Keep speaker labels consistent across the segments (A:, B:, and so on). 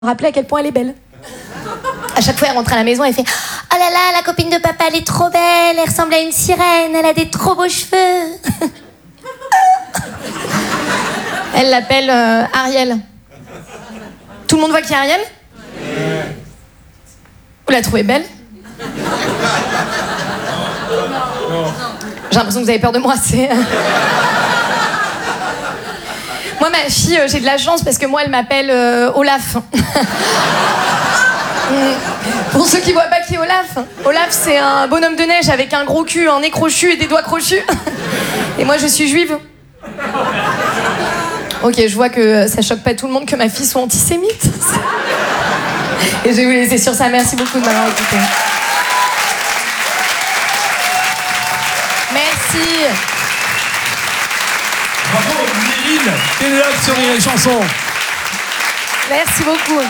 A: rappeler à quel point elle est belle.
B: À chaque fois, elle rentre à la maison, elle fait « Oh là là, la copine de papa, elle est trop belle, elle ressemble à une sirène, elle a des trop beaux cheveux. »
A: Elle l'appelle Ariel. Tout le monde voit qui est Ariel ? Vous la trouvez belle ? J'ai l'impression que vous avez peur de moi, c'est... Moi, ma fille, j'ai de la chance parce que moi, elle m'appelle Olaf. Pour ceux qui voient pas qui est Olaf, Olaf, c'est un bonhomme de neige avec un gros cul, un nez crochu et des doigts crochus. Et moi, je suis juive. Ok, je vois que ça choque pas tout le monde que ma fille soit antisémite. Et je vais vous laisser sur ça. Merci beaucoup de m'avoir écouté. Merci.
C: Bravo, Meryl, t'es là sur les chansons.
A: Merci beaucoup.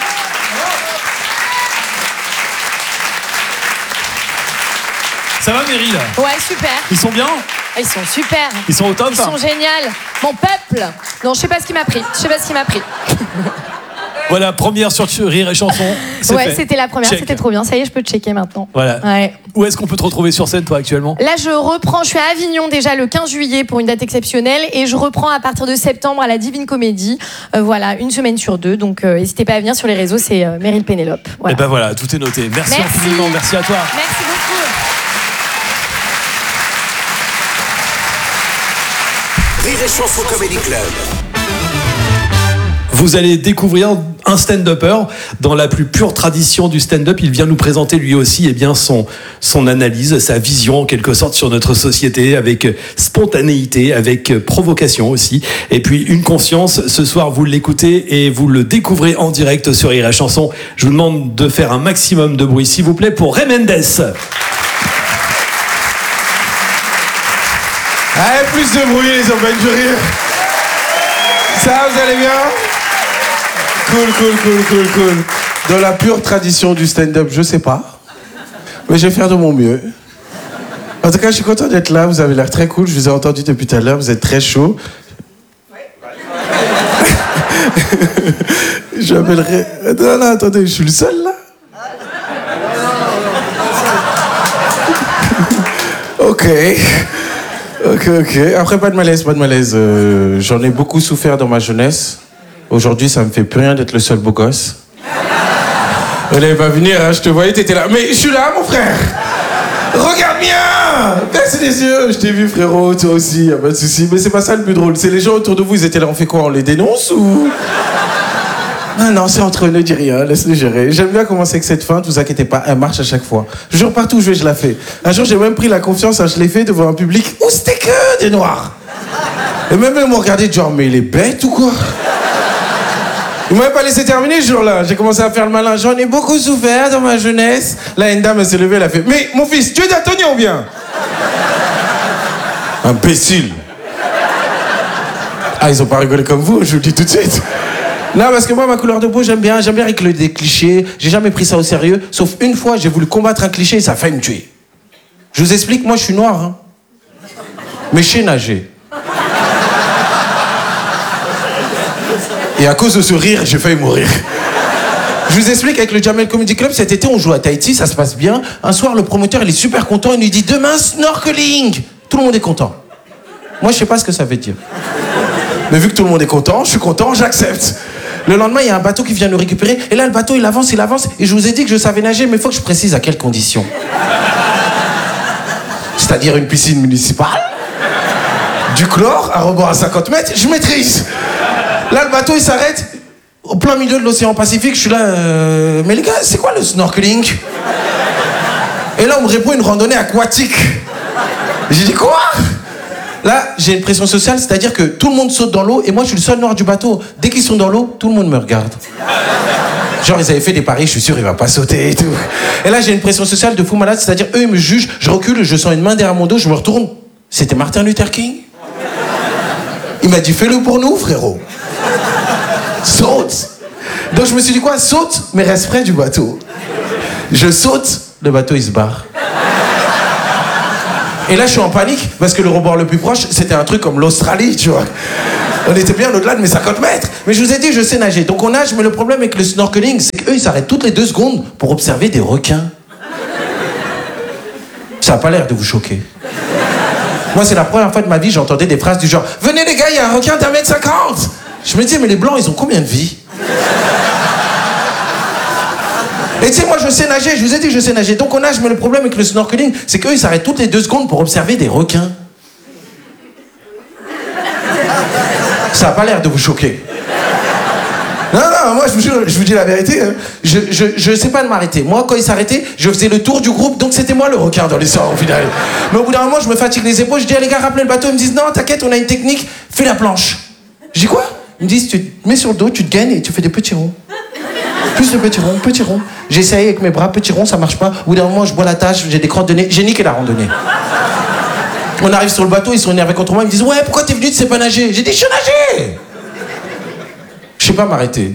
C: Ça va, Meryl ?
A: Ouais, super.
C: Ils sont bien ?
A: Ils sont super.
C: Ils sont au top ?
A: Ils sont géniaux. Mon peuple. Non, je sais pas ce qui m'a pris.
C: Voilà, première sur Rire et Chanson.
A: Ouais,
C: fait.
A: c'était la première.
C: Check.
A: C'était trop bien. Ça y est, je peux checker maintenant.
C: Voilà.
A: Ouais.
C: Où est-ce qu'on peut te retrouver sur scène, toi, actuellement ?
A: Là, je reprends. Je suis à Avignon déjà le 15 juillet pour une date exceptionnelle. Et je reprends à partir de septembre à la Divine Comédie. Voilà, une semaine sur deux. Donc, n'hésitez pas à venir sur les réseaux. C'est Meryl Pénélope. Voilà.
C: Et ben voilà, tout est noté. Merci infiniment. Merci à toi.
A: Merci beaucoup.
D: Rire et Chanson Comedy Club.
C: Vous allez découvrir un stand-upper dans la plus pure tradition du stand-up. Il vient nous présenter lui aussi son analyse, sa vision en quelque sorte sur notre société, avec spontanéité, avec provocation aussi. Et puis une conscience. Ce soir, vous l'écoutez et vous le découvrez en direct sur Rire et Chanson. Je vous demande de faire un maximum de bruit, s'il vous plaît, pour Ray Mendes.
E: Allez, plus de bruit, les urbaines du rire. Ça, vous allez bien ? Cool. Dans la pure tradition du stand-up, je sais pas. Mais je vais faire de mon mieux. En tout cas, je suis content d'être là. Vous avez l'air très cool. Je vous ai entendu depuis tout à l'heure. Vous êtes très chaud. Je m'appellerai... Non, attendez, je suis le seul, là ? Ok. Après, pas de malaise. J'en ai beaucoup souffert dans ma jeunesse. Aujourd'hui, ça me fait plus rien d'être le seul beau gosse. Elle allait pas venir, hein, je te voyais, t'étais là. Mais je suis là, mon frère. Regarde bien. Baisse les yeux. Je t'ai vu, frérot, toi aussi, y a pas de souci. Mais c'est pas ça le plus drôle. C'est les gens autour de vous, ils étaient là, on fait quoi ? On les dénonce ou... Non, c'est entre eux, ne dis rien, laisse-le gérer. J'aime bien commencer avec cette feinte, vous inquiétez pas, elle marche à chaque fois. Je jure, partout où je vais, je la fais. Un jour, j'ai même pris la confiance, je l'ai fait devant un public où c'était que des noirs. Et même eux m'ont regardé, genre, mais il est bête ou quoi ? Ils m'avaient pas laissé terminer ce jour-là. J'ai commencé à faire le malin. J'en ai beaucoup souffert dans ma jeunesse. Là, une dame, elle s'est levée, elle a fait « Mais, mon fils, tu es daltonien ou bien ?» Imbécile. Ah, ils ont pas rigolé comme vous, je vous le dis tout de suite. Non, parce que moi, ma couleur de peau, j'aime bien avec des clichés. J'ai jamais pris ça au sérieux. Sauf une fois, j'ai voulu combattre un cliché et ça a failli me tuer. Je vous explique, moi, je suis noir. Hein. Mais je sais nager. Et à cause de ce rire, j'ai failli mourir. Je vous explique, avec le Jamel Comedy Club, cet été, on joue à Tahiti, ça se passe bien. Un soir, le promoteur, il est super content, il nous dit « Demain, snorkeling !» Tout le monde est content. Moi, je sais pas ce que ça veut dire. Mais vu que tout le monde est content, je suis content, j'accepte. Le lendemain, il y a un bateau qui vient nous récupérer. Et là, le bateau, il avance. Et je vous ai dit que je savais nager, mais il faut que je précise à quelles conditions. C'est-à-dire une piscine municipale, du chlore, un rebord à 50 mètres, je maîtrise. Là, le bateau, il s'arrête au plein milieu de l'océan Pacifique. Je suis là, mais les gars, c'est quoi le snorkeling ? Et là, on me répond une randonnée aquatique. J'ai dit quoi ? Là, j'ai une pression sociale, c'est-à-dire que tout le monde saute dans l'eau et moi, je suis le seul noir du bateau. Dès qu'ils sont dans l'eau, tout le monde me regarde. Genre, ils avaient fait des paris, je suis sûr, il va pas sauter et tout. Et là, j'ai une pression sociale de fou malade, c'est-à-dire, eux, ils me jugent, je recule, je sens une main derrière mon dos, je me retourne. C'était Martin Luther King ? Il m'a dit, fais-le pour nous, frérot. Saute. Donc, je me suis dit quoi ? Saute, mais reste près du bateau. Je saute, le bateau, il se barre. Et là, je suis en panique, parce que le rebord le plus proche, c'était un truc comme l'Australie, tu vois. On était bien au-delà de mes 50 mètres. Mais je vous ai dit, je sais nager. Donc on nage, mais le problème avec le snorkeling, c'est qu'eux, ils s'arrêtent toutes les 2 secondes pour observer des requins. Ça n'a pas l'air de vous choquer. Moi, c'est la première fois de ma vie, j'entendais des phrases du genre « Venez les gars, il y a un requin d'1m50 » Je me disais, mais les blancs, ils ont combien de vies? Et tu sais, moi, je sais nager, je vous ai dit que je sais nager. Donc on nage, mais le problème avec le snorkeling, c'est qu'eux, ils s'arrêtent toutes les 2 secondes pour observer des requins. Ça n'a pas l'air de vous choquer. Non, moi, je vous dis la vérité. Hein. Je sais pas de m'arrêter. Moi, quand ils s'arrêtaient, je faisais le tour du groupe, donc c'était moi le requin dans l'histoire, au final. Mais au bout d'un moment, je me fatigue les épaules, je dis, les gars, rappelez le bateau. Ils me disent, non, t'inquiète, on a une technique, fais la planche. Je dis, quoi? Ils me disent, tu te mets sur le dos, tu te gaines et tu fais des petits ronds. Plus de petits ronds. J'ai essayé avec mes bras, petits ronds, ça marche pas. Au bout d'un moment, je bois la tâche, j'ai des crottes de nez, j'ai niqué la randonnée. On arrive sur le bateau, ils sont énervés contre moi, ils me disent, ouais, pourquoi t'es venu, tu sais pas nager? J'ai dit, je sais nager! Je sais pas m'arrêter.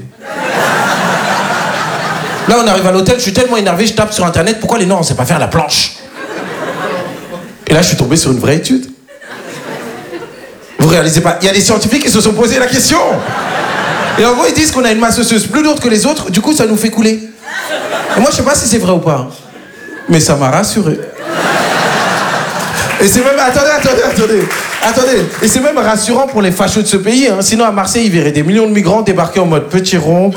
E: Là, on arrive à l'hôtel, je suis tellement énervé, je tape sur internet, pourquoi les Noirs, on sait pas faire la planche? Et là, je suis tombé sur une vraie étude. Vous réalisez pas, il y a des scientifiques qui se sont posé la question. Et en gros, ils disent qu'on a une masse osseuse plus lourde que les autres, du coup, ça nous fait couler. Et moi, je sais pas si c'est vrai ou pas. Mais ça m'a rassuré. Et c'est même... Attendez. Et c'est même rassurant pour les fachos de ce pays. Hein. Sinon, à Marseille, ils verraient des millions de migrants débarquer en mode petit rond.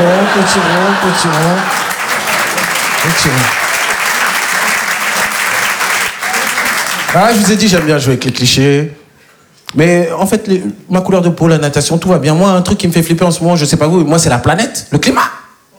E: Ah, je vous ai dit, j'aime bien jouer avec les clichés. Mais en fait, ma couleur de peau, la natation, tout va bien. Moi, un truc qui me fait flipper en ce moment, je sais pas vous, moi, c'est la planète, le climat.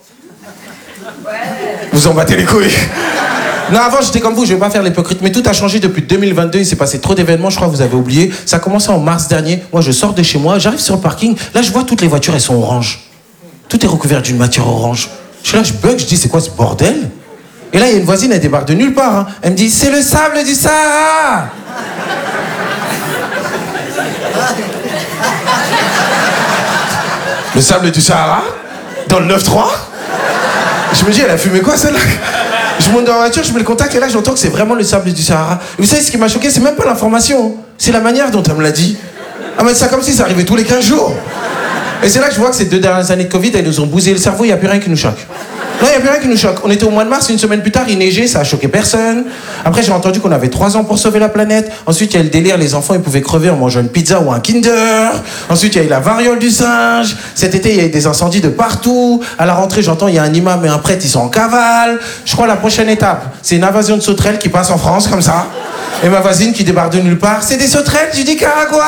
E: Vous en battez les couilles. Non, avant, j'étais comme vous, je vais pas faire l'hypocrite, mais tout a changé depuis 2022, il s'est passé trop d'événements, je crois que vous avez oublié. Ça a commencé en mars dernier, moi, je sors de chez moi, j'arrive sur le parking, là, je vois toutes les voitures, elles sont oranges. Tout est recouvert d'une matière orange. Je suis là, je bug, je dis, c'est quoi ce bordel? Et là, il y a une voisine, elle débarque de nulle part. Hein. Elle me dit, c'est le sable du Sahara. Le sable du Sahara? Dans le 9-3? Je me dis, elle a fumé quoi celle-là? Je monte dans la voiture, je mets le contact et là j'entends que c'est vraiment le sable du Sahara. Et vous savez ce qui m'a choqué, c'est même pas l'information, c'est la manière dont elle me l'a dit. Elle m'a dit ça comme si ça arrivait tous les 15 jours. Et c'est là que je vois que ces 2 dernières années de Covid, elles nous ont bousillé le cerveau, il n'y a plus rien qui nous choque. Non, il n'y a plus rien qui nous choque. On était au mois de mars, une semaine plus tard, il neigeait, ça a choqué personne. Après, j'ai entendu qu'on avait 3 ans pour sauver la planète. Ensuite, il y a le délire, les enfants, ils pouvaient crever en mangeant une pizza ou un Kinder. Ensuite, il y a eu la variole du singe. Cet été, il y a eu des incendies de partout. À la rentrée, j'entends, il y a un imam et un prêtre, ils sont en cavale. Je crois la prochaine étape, c'est une invasion de sauterelles qui passe en France, comme ça. Et ma voisine qui débarque de nulle part, c'est des sauterelles du Nicaragua.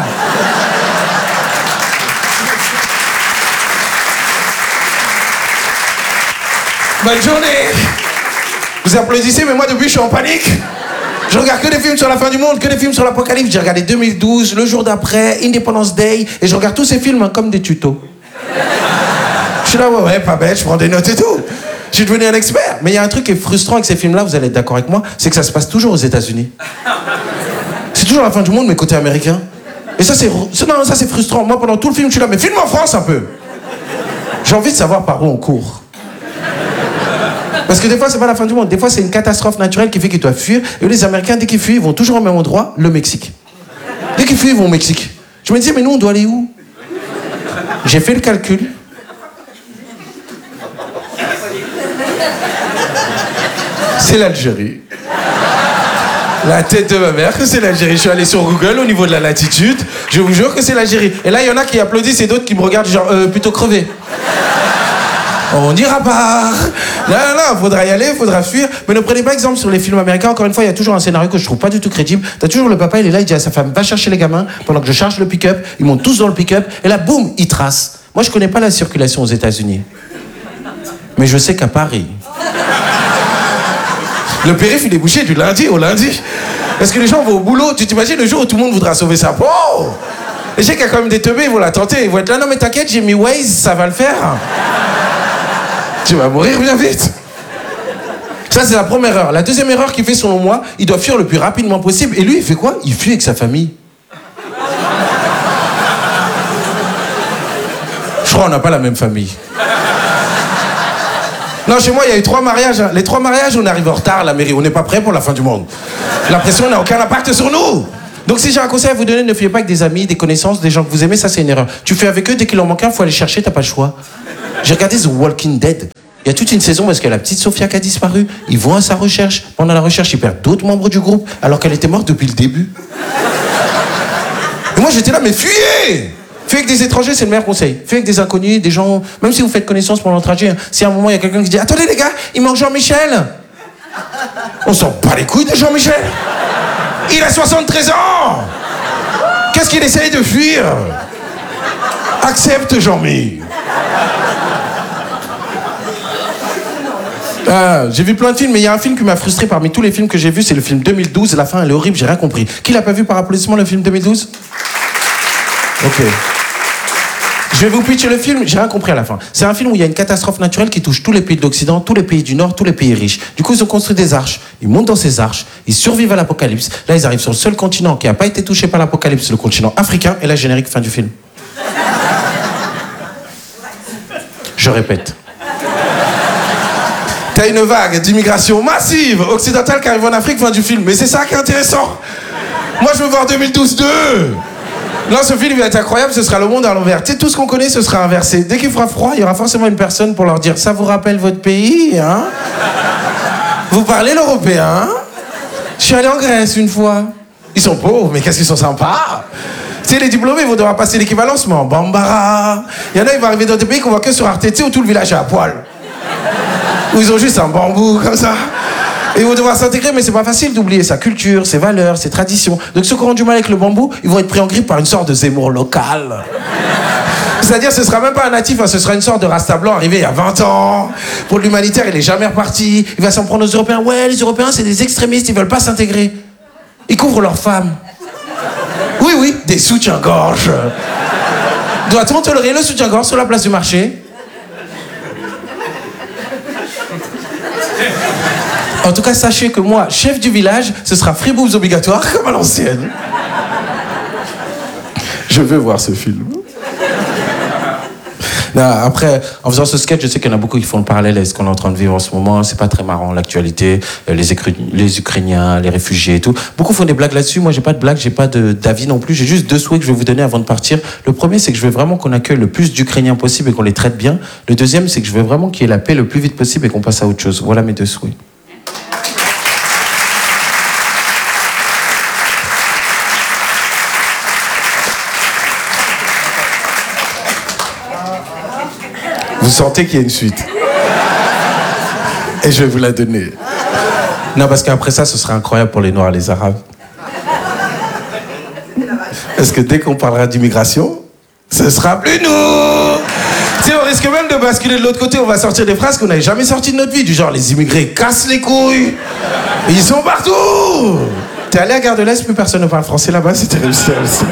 E: Bonne journée. Vous applaudissez, mais moi depuis je suis en panique. Je regarde que des films sur la fin du monde, que des films sur l'apocalypse. J'ai regardé 2012, Le Jour d'après, Independence Day, et je regarde tous ces films hein, comme des tutos. Je suis là, ouais, pas bête, je prends des notes et tout. Je suis devenu un expert. Mais il y a un truc qui est frustrant avec ces films-là, vous allez être d'accord avec moi, c'est que ça se passe toujours aux États-Unis. C'est toujours la fin du monde, mais côté américain. Et ça, c'est frustrant. Moi, pendant tout le film, je suis là, mais filme en France un peu. J'ai envie de savoir par où on court. Parce que des fois, c'est pas la fin du monde. Des fois, c'est une catastrophe naturelle qui fait qu'ils doivent fuir. Et les Américains, dès qu'ils fuient, ils vont toujours au même endroit, le Mexique. Dès qu'ils fuient, ils vont au Mexique. Je me disais, mais nous, on doit aller où? J'ai fait le calcul. C'est l'Algérie. La tête de ma mère que c'est l'Algérie. Je suis allé sur Google au niveau de la latitude. Je vous jure que c'est l'Algérie. Et là, il y en a qui applaudissent et d'autres qui me regardent genre, plutôt crevé. On n'ira pas. Non, faudra y aller, faudra fuir. Mais ne prenez pas exemple sur les films américains. Encore une fois, il y a toujours un scénario que je trouve pas du tout crédible. T'as toujours le papa, il est là, il dit à sa femme, va chercher les gamins pendant que je charge le pick-up. Ils montent tous dans le pick-up. Et là, boum, ils tracent. Moi, je connais pas la circulation aux États-Unis. Mais je sais qu'à Paris, le périph', il est bouché du lundi au lundi. Parce que les gens vont au boulot. Tu t'imagines le jour où tout le monde voudra sauver sa peau? Et je sais qu'il y a quand même des teubés, ils vont la tenter. Ils vont être là, non mais t'inquiète, j'ai mis Waze, ça va le faire. Tu vas mourir bien vite. Ça, c'est la première erreur. La deuxième erreur qu'il fait, selon moi, il doit fuir le plus rapidement possible. Et lui, il fait quoi? Il fuit avec sa famille. Je crois qu'on n'a pas la même famille. Non, chez moi, il y a eu 3 mariages. Les 3 mariages, on arrive en retard à la mairie. On n'est pas prêt pour la fin du monde. La pression n'a aucun impact sur nous. Donc si j'ai un conseil à vous donner, ne fuyez pas avec des amis, des connaissances, des gens que vous aimez, ça c'est une erreur. Tu fais avec eux, dès qu'il en manque un, faut aller chercher, t'as pas le choix. J'ai regardé The Walking Dead. Il y a toute une saison parce qu'il y a la petite Sophia qui a disparu. Ils vont à sa recherche. Pendant la recherche, ils perdent d'autres membres du groupe alors qu'elle était morte depuis le début. Et moi j'étais là, mais fuyez! Fuyez avec des étrangers, c'est le meilleur conseil. Fuyez avec des inconnus, des gens, même si vous faites connaissance pendant le trajet, hein. Si à un moment il y a quelqu'un qui dit « Attendez les gars, il manque Jean-Michel !» On s'en bat les couilles de Jean-Michel. Il a 73 ans. Qu'est-ce qu'il essaye de fuir? Accepte, Jean-Mi. J'ai vu plein de films, mais il y a un film qui m'a frustré parmi tous les films que j'ai vus, c'est le film 2012. La fin, elle est horrible, j'ai rien compris. Qui l'a pas vu par applaudissement, le film 2012? Ok. Je vais vous pitcher le film, j'ai rien compris à la fin. C'est un film où il y a une catastrophe naturelle qui touche tous les pays de l'Occident, tous les pays du Nord, tous les pays riches. Du coup, ils ont construit des arches, ils montent dans ces arches, ils survivent à l'apocalypse. Là, ils arrivent sur le seul continent qui n'a pas été touché par l'apocalypse, le continent africain, et là, générique, fin du film. Je répète. T'as une vague d'immigration massive occidentale qui arrive en Afrique, fin du film. Mais c'est ça qui est intéressant. Moi, je veux voir 2012-2. Là, ce film va être incroyable, ce sera le monde à l'envers. Tu sais, tout ce qu'on connaît, ce sera inversé. Dès qu'il fera froid, il y aura forcément une personne pour leur dire « Ça vous rappelle votre pays, hein? Vous parlez l'européen? Je suis allé en Grèce une fois. Ils sont pauvres, mais qu'est-ce qu'ils sont sympas! Tu sais, les diplômés, ils vont devoir passer l'équivalencement. Bambara. Il y en a, ils vont arriver dans des pays qu'on voit que sur Arte, tu sais, où tout le village est à poil. Où ils ont juste un bambou, comme ça. Et ils vont devoir s'intégrer, mais c'est pas facile d'oublier sa culture, ses valeurs, ses traditions. Donc ceux qui auront du mal avec le bambou, ils vont être pris en grippe par une sorte de Zemmour local. C'est-à-dire, ce sera même pas un natif, hein, ce sera une sorte de rasta blanc arrivé il y a 20 ans. Pour l'humanitaire, il est jamais reparti. Il va s'en prendre aux Européens. Ouais, les Européens, c'est des extrémistes, ils veulent pas s'intégrer. Ils couvrent leurs femmes. Oui, oui, des soutiens-gorge. Doit-on tolérer le soutien-gorge sur la place du marché? En tout cas, sachez que moi, chef du village, ce sera friboubs obligatoire comme à l'ancienne. Je veux voir ce film. Non, après, en faisant ce sketch, je sais qu'il y en a beaucoup qui font le parallèle avec ce qu'on est en train de vivre en ce moment. C'est pas très marrant, l'actualité, les Ukrainiens, les réfugiés et tout. Beaucoup font des blagues là-dessus. Moi, j'ai pas de blagues, j'ai pas d'avis non plus. J'ai juste 2 souhaits que je vais vous donner avant de partir. Le premier, c'est que je veux vraiment qu'on accueille le plus d'Ukrainiens possible et qu'on les traite bien. Le deuxième, c'est que je veux vraiment qu'il y ait la paix le plus vite possible et qu'on passe à autre chose. Voilà mes 2 souhaits. Vous sentez qu'il y a une suite. Et je vais vous la donner. Non, parce qu'après ça, ce sera incroyable pour les Noirs et les Arabes. Parce que dès qu'on parlera d'immigration, ce sera plus nous. Tu sais, on risque même de basculer de l'autre côté. On va sortir des phrases qu'on n'avait jamais sorties de notre vie. Du genre, les immigrés cassent les couilles. Ils sont partout. T'es allé à Gare de l'Est, plus personne ne parle français là-bas. C'était réussi.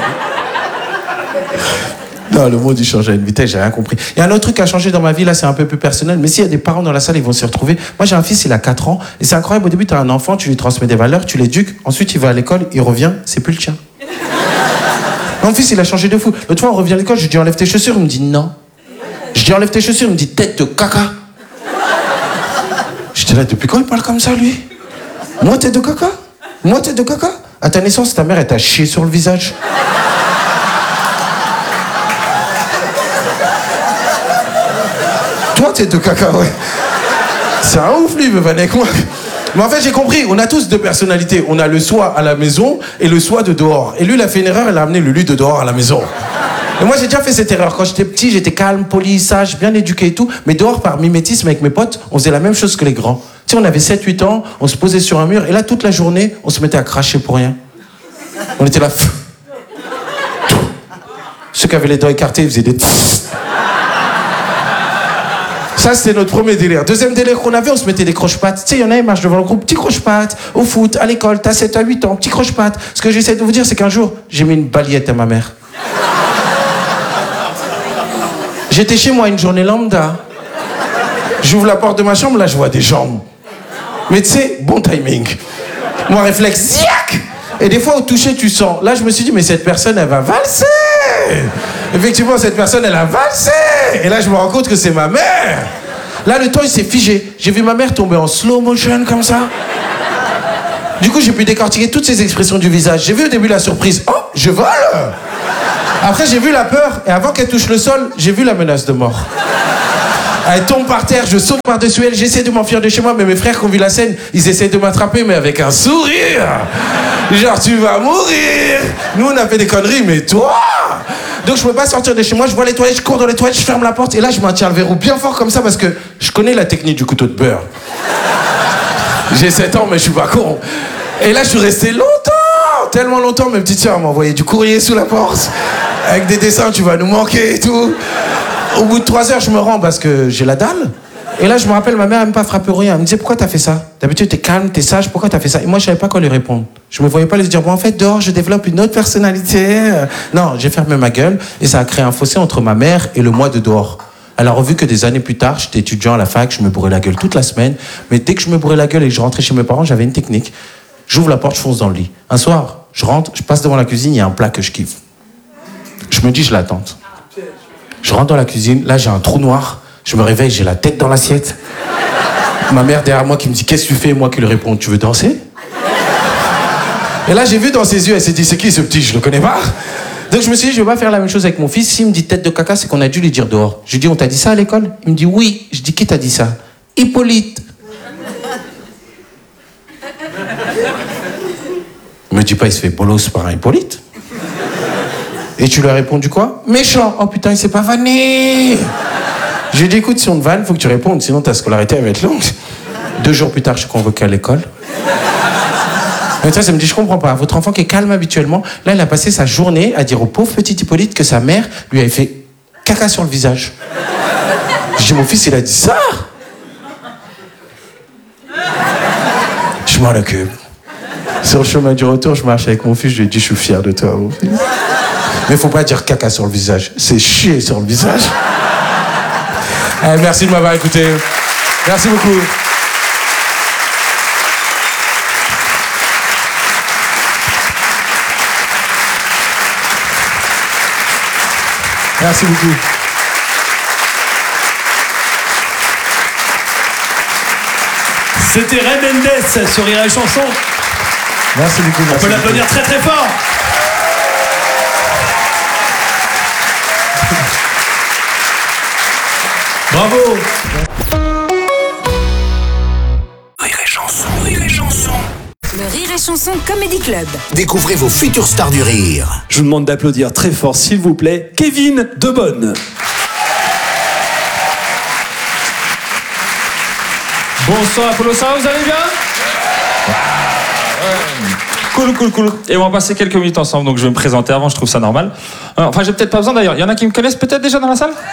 E: Non, le monde il change à une vitesse, j'ai rien compris. Il y a un autre truc qui a changé dans ma vie, là c'est un peu plus personnel, mais s'il y a des parents dans la salle, ils vont s'y retrouver. Moi j'ai un fils, il a 4 ans, et c'est incroyable, au début tu as un enfant, tu lui transmets des valeurs, tu l'éduques, ensuite il va à l'école, il revient, c'est plus le tien. Mon fils il a changé de fou. L'autre fois on revient à l'école, je lui dis enlève tes chaussures, il me dit non. Je dis enlève tes chaussures, il me dit tête de caca. Je dis là, depuis quand il parle comme ça lui? Moi tête de caca? Moi tête de caca? À ta naissance, ta mère elle t'a chié sur le visage. Toi, t'es de caca, ouais. C'est un ouf, lui, il veut venir avec moi. Mais en fait, j'ai compris, on a tous 2 personnalités. On a le soi à la maison et le soi de dehors. Et lui, il a fait une erreur, il a amené le lui de dehors à la maison. Et moi, j'ai déjà fait cette erreur. Quand j'étais petit, j'étais calme, poli, sage, bien éduqué et tout. Mais dehors, par mimétisme avec mes potes, on faisait la même chose que les grands. Tu sais, on avait 7-8 ans, on se posait sur un mur, et là, toute la journée, on se mettait à cracher pour rien. On était là. Ceux qui avaient les dents écartées, ils faisaient des... Ça, c'était notre premier délire. Deuxième délire qu'on avait, on se mettait des croche-pattes. Tu sais, il y en a, ils marchent devant le groupe, petit croche-pattes, au foot, à l'école, t'as 7 à 8 ans, petit croche-pattes. Ce que j'essaie de vous dire, c'est qu'un jour, j'ai mis une balayette à ma mère. J'étais chez moi une journée lambda. J'ouvre la porte de ma chambre, là, je vois des jambes. Mais tu sais, bon timing. Moi, réflexe, ziac! Et des fois, au toucher, tu sens. Là, je me suis dit, mais cette personne, elle va valser! Effectivement, cette personne, elle a valsé. Et là, je me rends compte que c'est ma mère. Là, le temps, il s'est figé. J'ai vu ma mère tomber en slow motion, comme ça. Du coup, j'ai pu décortiquer toutes ces expressions du visage. J'ai vu au début la surprise. Oh, je vole! Après, j'ai vu la peur. Et avant qu'elle touche le sol, j'ai vu la menace de mort. Elle tombe par terre, je saute par-dessus elle, j'essaie de m'enfuir de chez moi, mais mes frères qui ont vu la scène, ils essaient de m'attraper, mais avec un sourire. Genre, tu vas mourir. Nous, on a fait des conneries, mais toi... Donc, je peux pas sortir de chez moi, je vois les toilettes, je cours dans les toilettes, je ferme la porte, et là, je maintiens le verrou bien fort comme ça, parce que je connais la technique du couteau de beurre. J'ai 7 ans, mais je suis pas con. Et là, je suis resté longtemps, tellement longtemps, mes petites sœurs m'ont envoyé du courrier sous la porte, avec des dessins, tu vas nous manquer et tout. Au bout de 3 heures, je me rends parce que j'ai la dalle. Et là, je me rappelle, ma mère n'aime pas frapper rien. Elle me disait, pourquoi t'as fait ça? D'habitude, t'es calme, t'es sage, pourquoi t'as fait ça? Et moi, je savais pas quoi lui répondre. Je me voyais pas lui dire, bon, en fait, dehors, je développe une autre personnalité. Non, j'ai fermé ma gueule et ça a créé un fossé entre ma mère et le moi de dehors. Elle a revu que des années plus tard, j'étais étudiant à la fac, je me bourrais la gueule toute la semaine. Mais dès que je me bourrais la gueule et que je rentrais chez mes parents, j'avais une technique. J'ouvre la porte, je fonce dans le lit. Un soir, je rentre, je passe devant la cuisine, il y a un plat que je kiffe. Je me dis, je l'attends. Je rentre dans la cuisine, là j'ai un trou noir, je me réveille, j'ai la tête dans l'assiette. Ma mère derrière moi qui me dit, qu'est-ce que tu fais? Moi qui lui réponds, tu veux danser? Et là j'ai vu dans ses yeux, elle s'est dit, c'est qui ce petit? Je le connais pas. Donc je me suis dit, je vais pas faire la même chose avec mon fils. S'il me dit tête de caca, c'est qu'on a dû lui dire dehors. Je lui dis, on t'a dit ça à l'école? Il me dit, oui. Je dis, qui t'a dit ça? Hippolyte. Il me dit pas, il se fait bolos par un Hippolyte. Et tu lui as répondu quoi? Méchant. Oh putain, il s'est pas vanné. Je lui ai dit, écoute, si on te vanne, faut que tu répondes, sinon ta scolarité elle va être longue. 2 jours plus tard, je suis convoqué à l'école. Et ça me dit, je comprends pas. Votre enfant qui est calme habituellement, là, il a passé sa journée à dire au pauvre petit Hippolyte que sa mère lui avait fait caca sur le visage. Je dis, mon fils, il a dit ça? Je m'en occupe. Sur le chemin du retour, je marche avec mon fils, je lui ai dit, je suis fier de toi, mon fils. Mais faut pas dire caca sur le visage, c'est chier sur le visage. Merci de m'avoir écouté. Merci beaucoup. Merci beaucoup.
C: C'était Ray Mendes sur Rire et Chanson.
E: Merci beaucoup.
C: On peut l'applaudir très très fort. Bravo.
D: Rire et Chanson, Rire et Chanson.
F: Le Rire et Chanson Comedy Club.
D: Découvrez vos futures stars du rire.
C: Je vous demande d'applaudir très fort, s'il vous plaît, Kevin Debonne.
G: Bonsoir Apollo, ça va, vous allez bien? Cool. Et on va passer quelques minutes ensemble, donc je vais me présenter avant, je trouve ça normal. Enfin, j'ai peut-être pas besoin d'ailleurs. Il y en a qui me connaissent peut-être déjà dans la salle?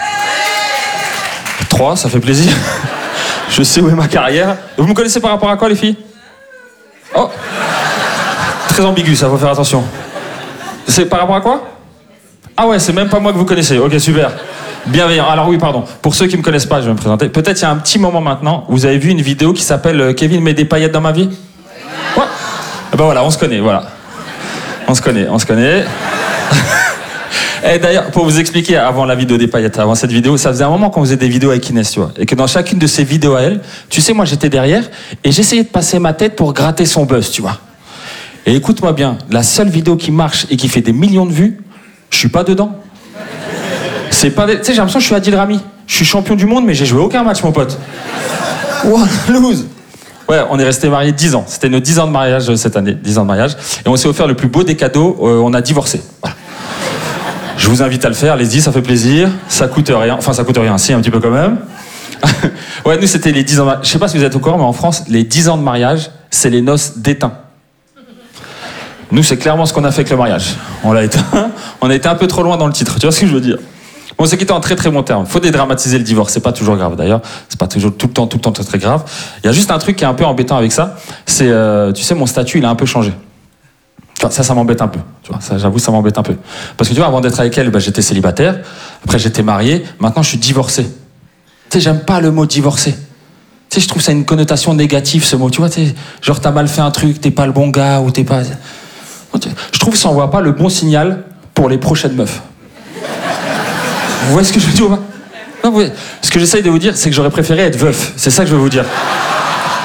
G: 3, ça fait plaisir. Je sais où est ma carrière. Vous me connaissez par rapport à quoi, les filles? Oh, très ambigu, ça, faut faire attention. C'est par rapport à quoi? Ah ouais, c'est même pas moi que vous connaissez. Ok, super. Bienveillant. Alors oui, pardon. Pour ceux qui me connaissent pas, je vais me présenter. Peut-être il y a un petit moment maintenant, vous avez vu une vidéo qui s'appelle Kevin met des paillettes dans ma vie? Ouais. Et ben voilà, on se connaît, voilà. On se connaît. Et d'ailleurs, pour vous expliquer, avant la vidéo des paillettes, avant cette vidéo, ça faisait un moment qu'on faisait des vidéos avec Inès, tu vois. Et que dans chacune de ces vidéos à elle, tu sais, moi j'étais derrière et j'essayais de passer ma tête pour gratter son buzz, tu vois. Et écoute-moi bien, la seule vidéo qui marche et qui fait des millions de vues, je suis pas dedans. C'est pas... Tu sais, j'ai l'impression que je suis Adil Rami. Je suis champion du monde, mais j'ai joué aucun match, mon pote. What lose. Ouais, on est restés mariés 10 ans. C'était nos 10 ans de mariage cette année. 10 ans de mariage. Et on s'est offert le plus beau des cadeaux. On a divorcé. Voilà. Je vous invite à le faire, allez-y, ça fait plaisir. Ça coûte rien. Enfin, ça coûte rien, si, un petit peu quand même. Ouais, nous, c'était les 10 ans de mariage. Je sais pas si vous êtes au courant, mais en France, les 10 ans de mariage, c'est les noces d'étain. Nous, c'est clairement ce qu'on a fait avec le mariage. On l'a éteint. On a été un peu trop loin dans le titre. Tu vois ce que je veux dire? On s'est quitté en très très bon terme. Faut dédramatiser le divorce. C'est pas toujours grave d'ailleurs. C'est pas toujours tout le temps très grave. Il y a juste un truc qui est un peu embêtant avec ça. C'est, tu sais, mon statut, il a un peu changé. Enfin, ça m'embête un peu. Tu vois, ça, j'avoue, ça m'embête un peu. Parce que tu vois, avant d'être avec elle, bah, j'étais célibataire. Après, j'étais marié. Maintenant, je suis divorcé. Tu sais, j'aime pas le mot divorcé. Tu sais, je trouve ça une connotation négative, ce mot. Tu vois, genre, t'as mal fait un truc, t'es pas le bon gars, ou t'es pas... Je trouve que ça envoie pas le bon signal pour les prochaines meufs. Vous voyez ce que je veux dire? Non, ce que j'essaye de vous dire, c'est que j'aurais préféré être veuf. C'est ça que je veux vous dire.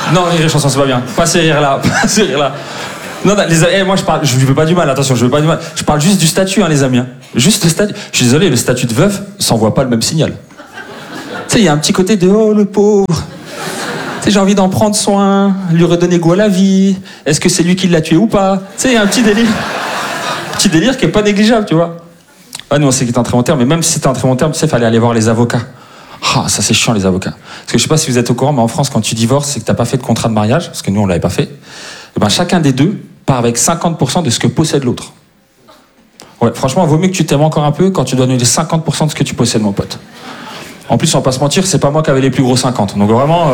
G: Non, rire et chanson, c'est pas bien. Pas ces rires-là, pas ces rires-là. Non, moi je lui veux pas du mal, attention, je veux pas du mal. Je parle juste du statut, hein, les amis. Hein. Juste le statut. Je suis désolé, le statut de veuf, ça envoie pas le même signal. Tu sais, il y a un petit côté de oh le pauvre. Tu sais, j'ai envie d'en prendre soin, lui redonner goût à la vie. Est-ce que c'est lui qui l'a tué ou pas? Tu sais, il y a un petit délire. Petit délire qui est pas négligeable, tu vois. Ah, nous on sait qu'il était en très bon terme, mais même si c'était en très bon terme, tu sais, il fallait aller voir les avocats. Ah, ça c'est chiant les avocats. Parce que je sais pas si vous êtes au courant, mais en France, quand tu divorces, c'est que t'as pas fait de contrat de mariage, parce que nous on l'avait pas fait. Et ben chacun des deux part avec 50% de ce que possède l'autre. Ouais, franchement, il vaut mieux que tu t'aimes encore un peu quand tu dois donner 50% de ce que tu possèdes, mon pote. En plus, on va pas se mentir, c'est pas moi qui avais les plus gros 50. Donc vraiment,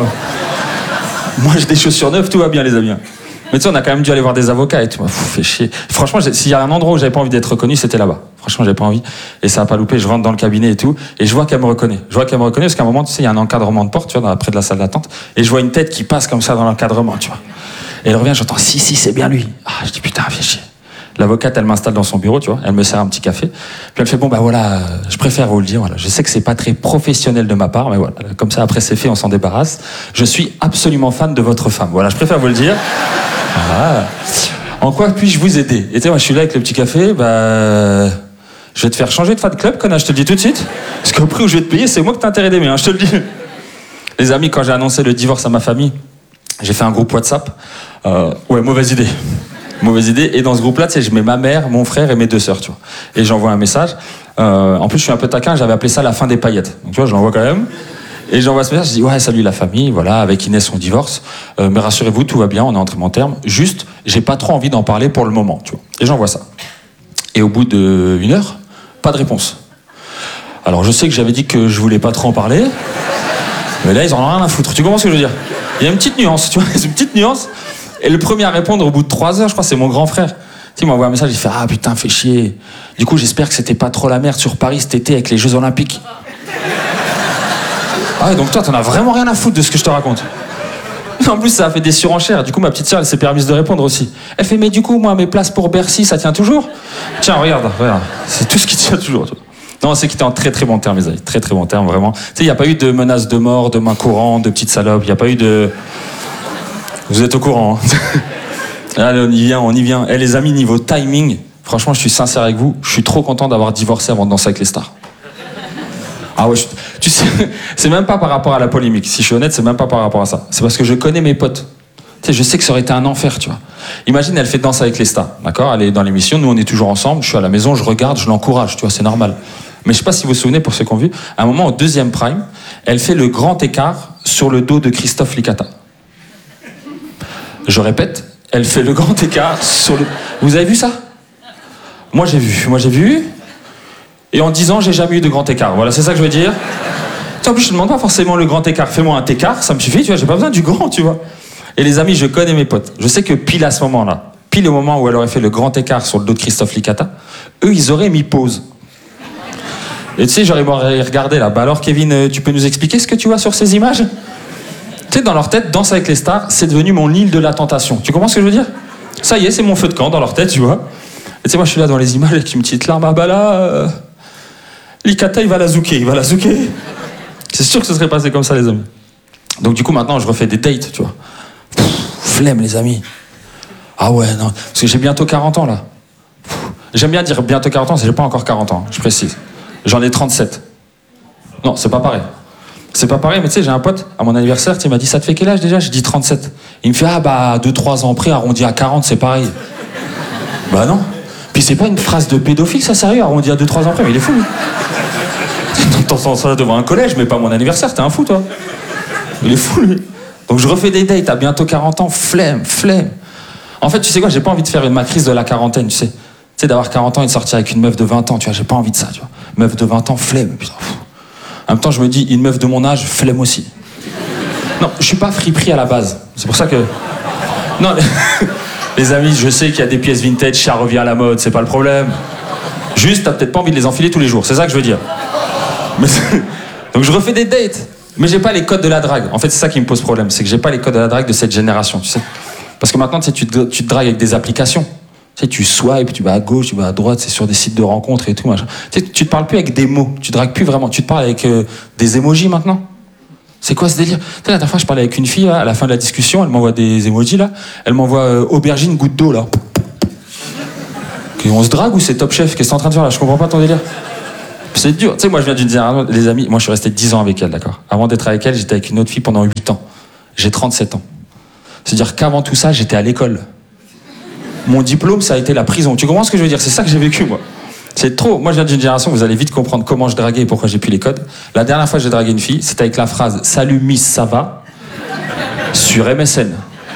G: moi j'ai des chaussures neuves, tout va bien les amis. Mais tu sais, on a quand même dû aller voir des avocats et tout. Fait chier. Franchement, s'il y a un endroit où j'avais pas envie d'être reconnu, c'était là-bas. Franchement, j'avais pas envie. Et ça a pas loupé. Je rentre dans le cabinet et tout. Et je vois qu'elle me reconnaît. Je vois qu'elle me reconnaît parce qu'à un moment, tu sais, il y a un encadrement de porte, tu vois, près de la salle d'attente. Et je vois une tête qui passe comme ça dans l'encadrement, tu vois. Et elle revient, j'entends, si, c'est bien lui. Ah, je dis, putain, fais chier. L'avocate, elle m'installe dans son bureau, tu vois. Elle me sert un petit café. Puis elle fait, bon, bah voilà, je préfère vous le dire, voilà. Je sais que c'est pas très professionnel de ma part, mais voilà. Comme ça, après c'est fait, on s'en débarrasse. Je suis absolument fan de votre femme. Voilà, je préfère vous le dire. Ah. En quoi puis-je vous aider? Et tu sais, moi je suis là avec le petit café, bah. Je vais te faire changer de fan club, connard, je te le dis tout de suite. Parce qu'au prix où je vais te payer, c'est moi que t'as intérêt d'aimer, hein, je te le dis. Les amis, quand j'ai annoncé le divorce à ma famille, j'ai fait un groupe WhatsApp. Ouais, mauvaise idée. Mauvaise idée. Et dans ce groupe-là, tu sais, je mets ma mère, mon frère et mes 2 sœurs, tu vois. Et j'envoie un message. En plus, je suis un peu taquin, j'avais appelé ça la fin des paillettes. Donc tu vois, je l'envoie quand même. Et j'envoie ce message, je dis ouais, salut la famille, voilà, avec Inès on divorce, mais rassurez-vous, tout va bien, on est en très bon terme. Juste, j'ai pas trop envie d'en parler pour le moment, tu vois. Et j'envoie ça. Et au bout d'1 heure, pas de réponse. Alors je sais que j'avais dit que je voulais pas trop en parler, mais là ils en ont rien à foutre. Tu comprends ce que je veux dire? Il y a une petite nuance, tu vois, une petite nuance. Et le premier à répondre au bout de 3 heures, je crois, c'est mon grand frère. Tu sais, il m'a envoyé un message, il fait ah putain, fais chier. Du coup, j'espère que c'était pas trop la merde sur Paris cet été avec les Jeux Olympiques. Ah ouais, donc toi, t'en as vraiment rien à foutre de ce que je te raconte. En plus, ça a fait des surenchères. Du coup, ma petite sœur, elle s'est permise de répondre aussi. Elle fait, mais du coup, moi, mes places pour Bercy, ça tient toujours? Tiens, regarde. C'est tout ce qui tient toujours. Non, c'est qu'il était en très très bon terme, les amis. Très très bon terme, vraiment. Tu sais, il n'y a pas eu de menaces de mort, de main courante, de petites salopes. Il n'y a pas eu de... Vous êtes au courant, hein. Allez, on y vient. Eh, les amis, niveau timing, franchement, je suis sincère avec vous. Je suis trop content d'avoir divorcé avant de danser avec les stars. Ah ouais, tu sais, c'est même pas par rapport à la polémique. Si je suis honnête, c'est même pas par rapport à ça. C'est parce que je connais mes potes. Tu sais, je sais que ça aurait été un enfer, tu vois. Imagine, elle fait Danse avec les stars, d'accord? Elle est dans l'émission, nous on est toujours ensemble, je suis à la maison, je regarde, je l'encourage, tu vois, c'est normal. Mais je sais pas si vous vous souvenez, pour ceux qui ont vu, à un moment, au 2e prime, elle fait le grand écart sur le dos de Christophe Licata. Je répète, elle fait le grand écart sur le... Vous avez vu ça? Moi j'ai vu. Et en 10 ans, j'ai jamais eu de grand écart. Voilà, c'est ça que je veux dire. En plus, je ne demande pas forcément le grand écart. Fais-moi un écart, ça me suffit, tu vois, j'ai pas besoin du grand, tu vois. Et les amis, je connais mes potes. Je sais que pile à ce moment-là, pile au moment où elle aurait fait le grand écart sur le dos de Christophe Licata, eux, ils auraient mis pause. Et tu sais, j'aurais regardé là. Bah alors, Kevin, tu peux nous expliquer ce que tu vois sur ces images? Tu sais, dans leur tête, Danse avec les stars, c'est devenu mon île de la tentation. Tu comprends ce que je veux dire? Ça y est, c'est mon feu de camp dans leur tête, tu vois. Et tu sais, moi, je suis là dans les images avec une petite larme. Ah bah là... Licata, il va la zouker. C'est sûr que ce serait passé comme ça, les amis. Donc du coup, maintenant, je refais des dates, tu vois. Flemme, les amis. Ah ouais, non. Parce que j'ai bientôt 40 ans, là. J'aime bien dire bientôt 40 ans, c'est que j'ai pas encore 40 ans, je précise. J'en ai 37. Non, c'est pas pareil. C'est pas pareil, mais tu sais, j'ai un pote, à mon anniversaire, il m'a dit, ça te fait quel âge déjà? J'ai dit 37. Il me fait, ah bah, 2-3 ans près, arrondi à 40, c'est pareil. Bah non. Puis c'est pas une phrase de pédophile, ça, sérieux, arrondi à 2-3 ans près, mais il est fou, lui. T'entends ça devant un collège, mais pas mon anniversaire, t'es un fou, toi. Il est fou, lui. Donc je refais des dates à bientôt 40 ans, flemme. En fait, tu sais quoi, j'ai pas envie de faire ma crise de la quarantaine, tu sais. Tu sais, d'avoir 40 ans et de sortir avec une meuf de 20 ans, tu vois, j'ai pas envie de ça, tu vois. Meuf de 20 ans, flemme, putain. En même temps, je me dis, une meuf de mon âge, flemme aussi. Non, je suis pas friperie à la base. C'est pour ça que... Non, les amis, je sais qu'il y a des pièces vintage, ça revient à la mode, c'est pas le problème. Juste, t'as peut-être pas envie de les enfiler tous les jours, c'est ça que je veux dire. Mais donc je refais des dates, mais j'ai pas les codes de la drague. En fait, c'est ça qui me pose problème, c'est que j'ai pas les codes de la drague de cette génération, tu sais. Parce que maintenant, tu sais, tu te dragues avec des applications. Tu sais, tu swipes, tu vas à gauche, tu vas à droite, c'est sur des sites de rencontres et tout, machin. Tu sais, tu te parles plus avec des mots, tu dragues plus vraiment, tu te parles avec des emojis maintenant. C'est quoi ce délire? Tu sais, la dernière fois, je parlais avec une fille, là, à la fin de la discussion, elle m'envoie des emojis, là. Elle m'envoie aubergine, goutte d'eau, là. On se drague ou c'est Top Chef? Qu'est-ce que t'es en train de faire, là? Je comprends pas ton délire. C'est dur. Tu sais, moi, je viens d'une génération, les amis, moi, je suis resté 10 ans avec elle, d'accord? Avant d'être avec elle, j'étais avec une autre fille pendant 8 ans. J'ai 37 ans. C'est-à-dire qu'avant tout ça, j'étais à l'école. Mon diplôme, ça a été la prison. Tu comprends ce que je veux dire? C'est ça que j'ai vécu, moi. C'est trop. Moi, je viens d'une génération, vous allez vite comprendre comment je draguais et pourquoi j'ai plus les codes. La dernière fois que j'ai dragué une fille, c'était avec la phrase « Salut Miss, ça va ?» sur MSN.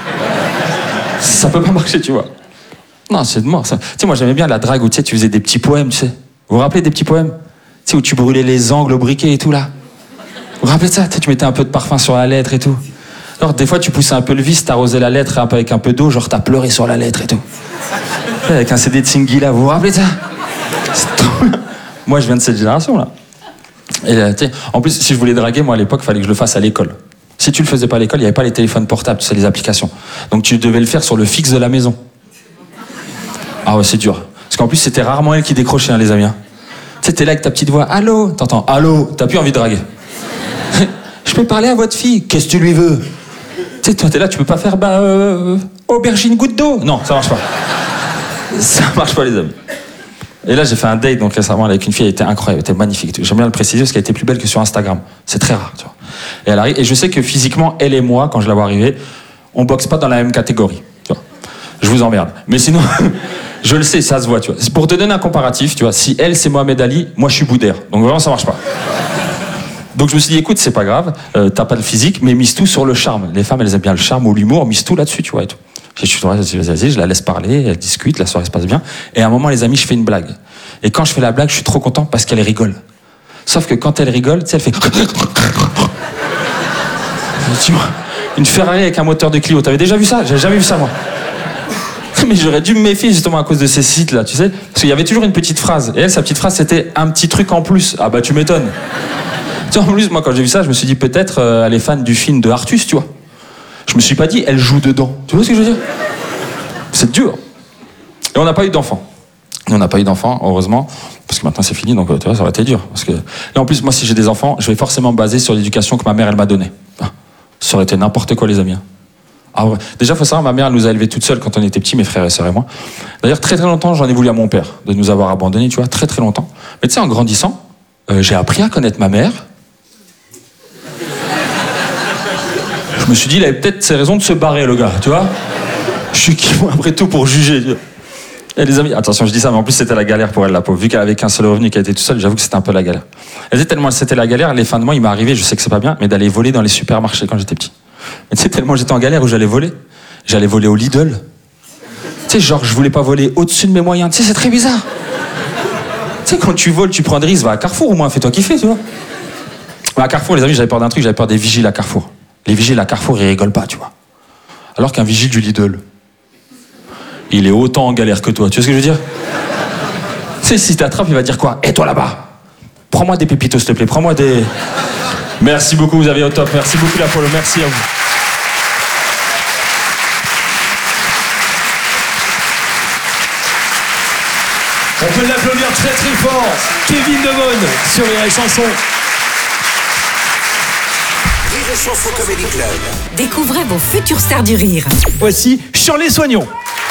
G: Ça peut pas marcher, tu vois. Non, c'est de mort, ça. Tu sais, moi, j'aimais bien la drague où, tu sais, tu faisais des petits poèmes, tu sais. Vous vous rappelez des petits poèmes? Tu sais, où tu brûlais les angles au briquet et tout, là. Vous vous rappelez de ça? Tu sais, tu mettais un peu de parfum sur la lettre et tout. Alors, des fois, tu poussais un peu le vis, t'arrosais la lettre un peu avec un peu d'eau, genre t'as pleuré sur la lettre et tout. Avec un CD de Singila, vous vous rappelez de ça? Moi, je viens de cette génération-là. Et en plus, si je voulais draguer, moi, à l'époque, il fallait que je le fasse à l'école. Si tu le faisais pas à l'école, il n'y avait pas les téléphones portables, tu sais, les applications. Donc, tu devais le faire sur le fixe de la maison. Ah ouais, c'est dur. Parce qu'en plus, c'était rarement elle qui décrochait, hein, les amis. Tu sais, t'es là avec ta petite voix. Allô? T'entends? Allô? T'as plus envie de draguer. Je peux parler à votre fille? Qu'est-ce que tu lui veux? Tu sais, toi, t'es là, tu peux pas faire, aubergine, goutte d'eau? Non, ça marche pas. Ça marche pas, les amis. Et là, j'ai fait un date donc récemment avec une fille, elle était incroyable, elle était magnifique. J'aime bien le préciser parce qu'elle était plus belle que sur Instagram. C'est très rare, tu vois. Et elle arrive, et je sais que physiquement, elle et moi, quand je la vois arriver, on boxe pas dans la même catégorie. Tu vois. Je vous emmerde. Mais sinon, je le sais, ça se voit, tu vois. Pour te donner un comparatif, tu vois, si elle c'est Mohamed Ali, moi je suis Boudère. Donc vraiment, ça marche pas. Donc je me suis dit, écoute, c'est pas grave, t'as pas le physique, mais mise tout sur le charme. Les femmes, elles aiment bien le charme ou l'humour, mise tout là-dessus, tu vois, et tout. Je suis vas-y, je la laisse parler, elle discute, la soirée se passe bien. Et à un moment, les amis, je fais une blague. Et quand je fais la blague, je suis trop content parce qu'elle rigole. Sauf que quand elle rigole, tu sais, elle fait... Une Ferrari avec un moteur de Clio. T'avais déjà vu ça? J'avais jamais vu ça, moi. Mais j'aurais dû me méfier justement à cause de ces sites-là, tu sais. Parce qu'il y avait toujours une petite phrase. Et elle, sa petite phrase, c'était un petit truc en plus. Ah bah, tu m'étonnes. Tu vois, en plus, moi, quand j'ai vu ça, je me suis dit peut-être elle est fan du film de Artus, tu vois. Je me suis pas dit, elle joue dedans. Tu vois ce que je veux dire? C'est dur. Et on n'a pas eu d'enfant. On n'a pas eu d'enfant, heureusement, parce que maintenant c'est fini, donc tu vois, ça aurait été dur. Parce que... Et en plus, moi, si j'ai des enfants, je vais forcément me baser sur l'éducation que ma mère, elle m'a donnée. Ah, ça aurait été n'importe quoi, les amis. Ah ouais. Déjà, il faut savoir, ma mère, elle nous a élevés toutes seules quand on était petits, mes frères et sœurs et moi. D'ailleurs, très très longtemps, j'en ai voulu à mon père de nous avoir abandonnés, tu vois, très très longtemps. Mais tu sais, en grandissant, j'ai appris à connaître ma mère. Je me suis dit, il avait peut-être ses raisons de se barrer, le gars, tu vois. Je suis qui, moi, après tout, pour juger, tu vois. Et les amis, attention, je dis ça, mais en plus, c'était la galère pour elle, la pauvre. Vu qu'elle avait qu'un seul revenu, qu'elle était toute seule, j'avoue que c'était un peu la galère. Elle disait tellement c'était la galère, les fins de mois, il m'est arrivé, je sais que c'est pas bien, mais d'aller voler dans les supermarchés quand j'étais petit. Mais tu sais, tellement j'étais en galère où j'allais voler au Lidl. Tu sais, genre, je voulais pas voler au-dessus de mes moyens. Tu sais, c'est très bizarre. Tu sais, quand tu voles, tu prends des risques, va à Carrefour au moins, fais-toi kiffer, tu vois. Mais à Carrefour, les amis, j'avais peur d'un truc, j'avais peur des vigiles à Carrefour. Les vigiles à Carrefour, ils rigolent pas, tu vois. Alors qu'un vigile du Lidl, il est autant en galère que toi, tu vois ce que je veux dire? Tu sais, si t'attrapes, il va dire quoi? Et toi là-bas, prends-moi des pépitos, s'il te plaît, prends-moi des... Merci beaucoup, vous avez au top, merci beaucoup l'Apollo, merci à vous.
C: On peut l'applaudir très très fort. Kevin Devon sur les chansons.
D: Rire et Chanson Comedy Club.
F: Découvrez vos futures stars du rire.
C: Voici Shirley Soignon.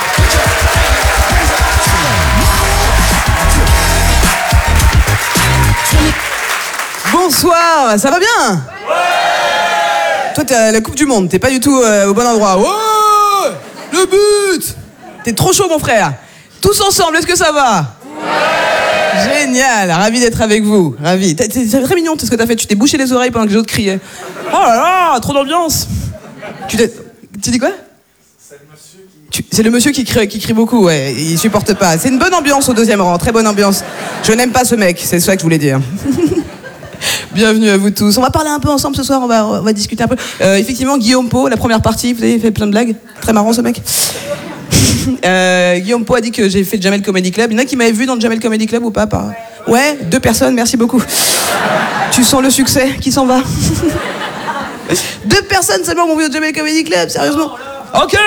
H: Bonsoir, ça va bien? Ouais. Toi, t'es à la Coupe du Monde, t'es pas du tout au bon endroit. Oh, le but! T'es trop chaud, mon frère. Tous ensemble, est-ce que ça va? Ouais. Génial, ravi d'être avec vous, ravi. C'est très mignon tout ce que t'as fait, tu t'es bouché les oreilles pendant que les autres criaient. Oh là là, trop d'ambiance. Tu dis quoi? C'est le monsieur qui crie beaucoup, ouais, il supporte pas. C'est une bonne ambiance au deuxième rang, très bonne ambiance. Je n'aime pas ce mec, c'est ça que je voulais dire. Bienvenue à vous tous. On va parler un peu ensemble ce soir, on va discuter un peu. Effectivement, Guillaume Pau, la première partie, vous avez fait plein de blagues. Très marrant ce mec. Guillaume Pau a dit que j'ai fait le Jamel Comedy Club. Il y en a qui m'avaient vu dans le Jamel Comedy Club ou pas? Ouais, 2 personnes, merci beaucoup. Tu sens le succès qui s'en va. 2 personnes seulement m'ont vu au Jamel Comedy Club, sérieusement. Ok.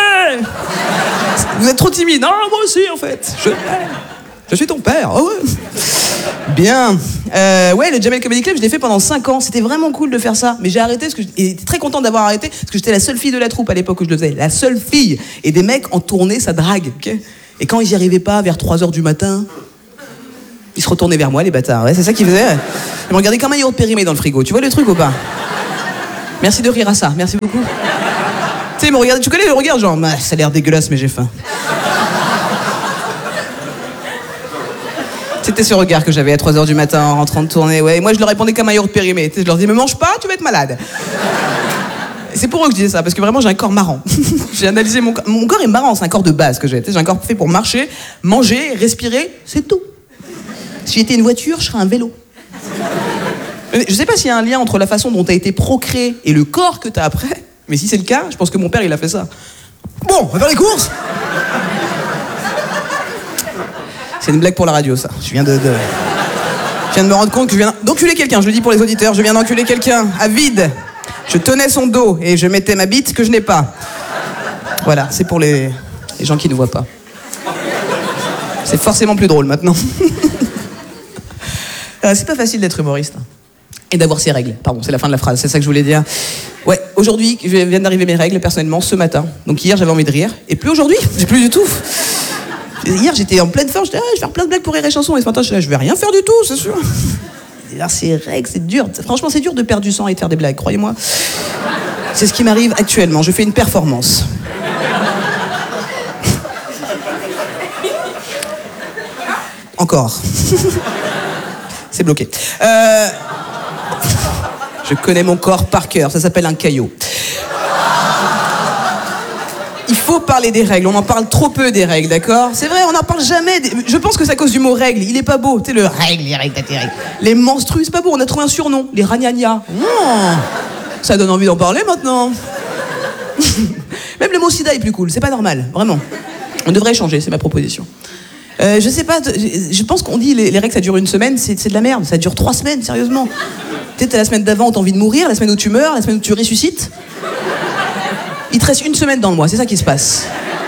H: Vous êtes trop timide. Non, moi aussi en fait. Je suis ton père. Oh ouais. Bien. Ouais, le Jamel Comedy Club, je l'ai fait pendant 5 ans. C'était vraiment cool de faire ça. Mais j'ai arrêté et j'étais très content d'avoir arrêté parce que j'étais la seule fille de la troupe à l'époque où je le faisais. La seule fille. Et des mecs en tournée, ça drague. Okay, et quand ils n'y arrivaient pas, vers 3h du matin, ils se retournaient vers moi, les bâtards. Ouais, c'est ça qu'ils faisaient. Ils me regardaient comme un yaourt périmé dans le frigo. Tu vois le truc ou pas? Merci de rire à ça. Merci beaucoup. Tu sais, ils me regardaient. Tu connais le regard, genre, ça a l'air dégueulasse, mais j'ai faim. C'était ce regard que j'avais à 3h du matin en rentrant de tournée, ouais. Et moi, je leur répondais comme un yaourt périmé. Je leur disais, me mange pas, tu vas être malade. Et c'est pour eux que je disais ça, parce que vraiment, j'ai un corps marrant. J'ai analysé mon corps. Mon corps est marrant, c'est un corps de base que j'ai. J'ai un corps fait pour marcher, manger, respirer, c'est tout. Si j'étais une voiture, je serais un vélo. Je sais pas s'il y a un lien entre la façon dont t'as été procréé et le corps que t'as après, mais si c'est le cas, je pense que mon père, il a fait ça. Bon, on va faire les courses. C'est une blague pour la radio, ça. Je viens de me rendre compte que je viens d'enculer quelqu'un. Je le dis pour les auditeurs, je viens d'enculer quelqu'un à vide. Je tenais son dos et je mettais ma bite que je n'ai pas. Voilà, c'est pour les gens qui ne voient pas. C'est forcément plus drôle maintenant. C'est pas facile d'être humoriste. Et d'avoir ses règles. Pardon, c'est la fin de la phrase, c'est ça que je voulais dire. Ouais, aujourd'hui, viennent d'arriver mes règles, personnellement, ce matin. Donc hier, j'avais envie de rire. Et plus aujourd'hui, j'ai plus du tout. Hier, j'étais en pleine forme, je vais faire plein de blagues pour Rire et Chanson. Et ce matin, je vais rien faire du tout, c'est sûr. Et là, ces règles, c'est dur. Franchement, c'est dur de perdre du sang et de faire des blagues, croyez-moi. C'est ce qui m'arrive actuellement. Je fais une performance. Encore. C'est bloqué. Je connais mon corps par cœur. Ça s'appelle un caillot. Il faut parler des règles. On en parle trop peu des règles, d'accord? C'est vrai, on n'en parle jamais. Je pense que c'est à cause du mot règle. Il est pas beau. Tu sais, le règle, les règles, tes règles. Les menstrues, c'est pas beau. On a trouvé un surnom. Les ragnagnas. Ça donne envie d'en parler maintenant. Même le mot sida est plus cool. C'est pas normal, vraiment. On devrait changer, c'est ma proposition. Je sais pas, je pense qu'on dit les règles ça dure une semaine, c'est de la merde, ça dure 3 semaines, sérieusement. Peut-être la semaine d'avant où t'as envie de mourir, la semaine où tu meurs, la semaine où tu ressuscites. Il te reste 1 semaine dans le mois, c'est ça qui se passe.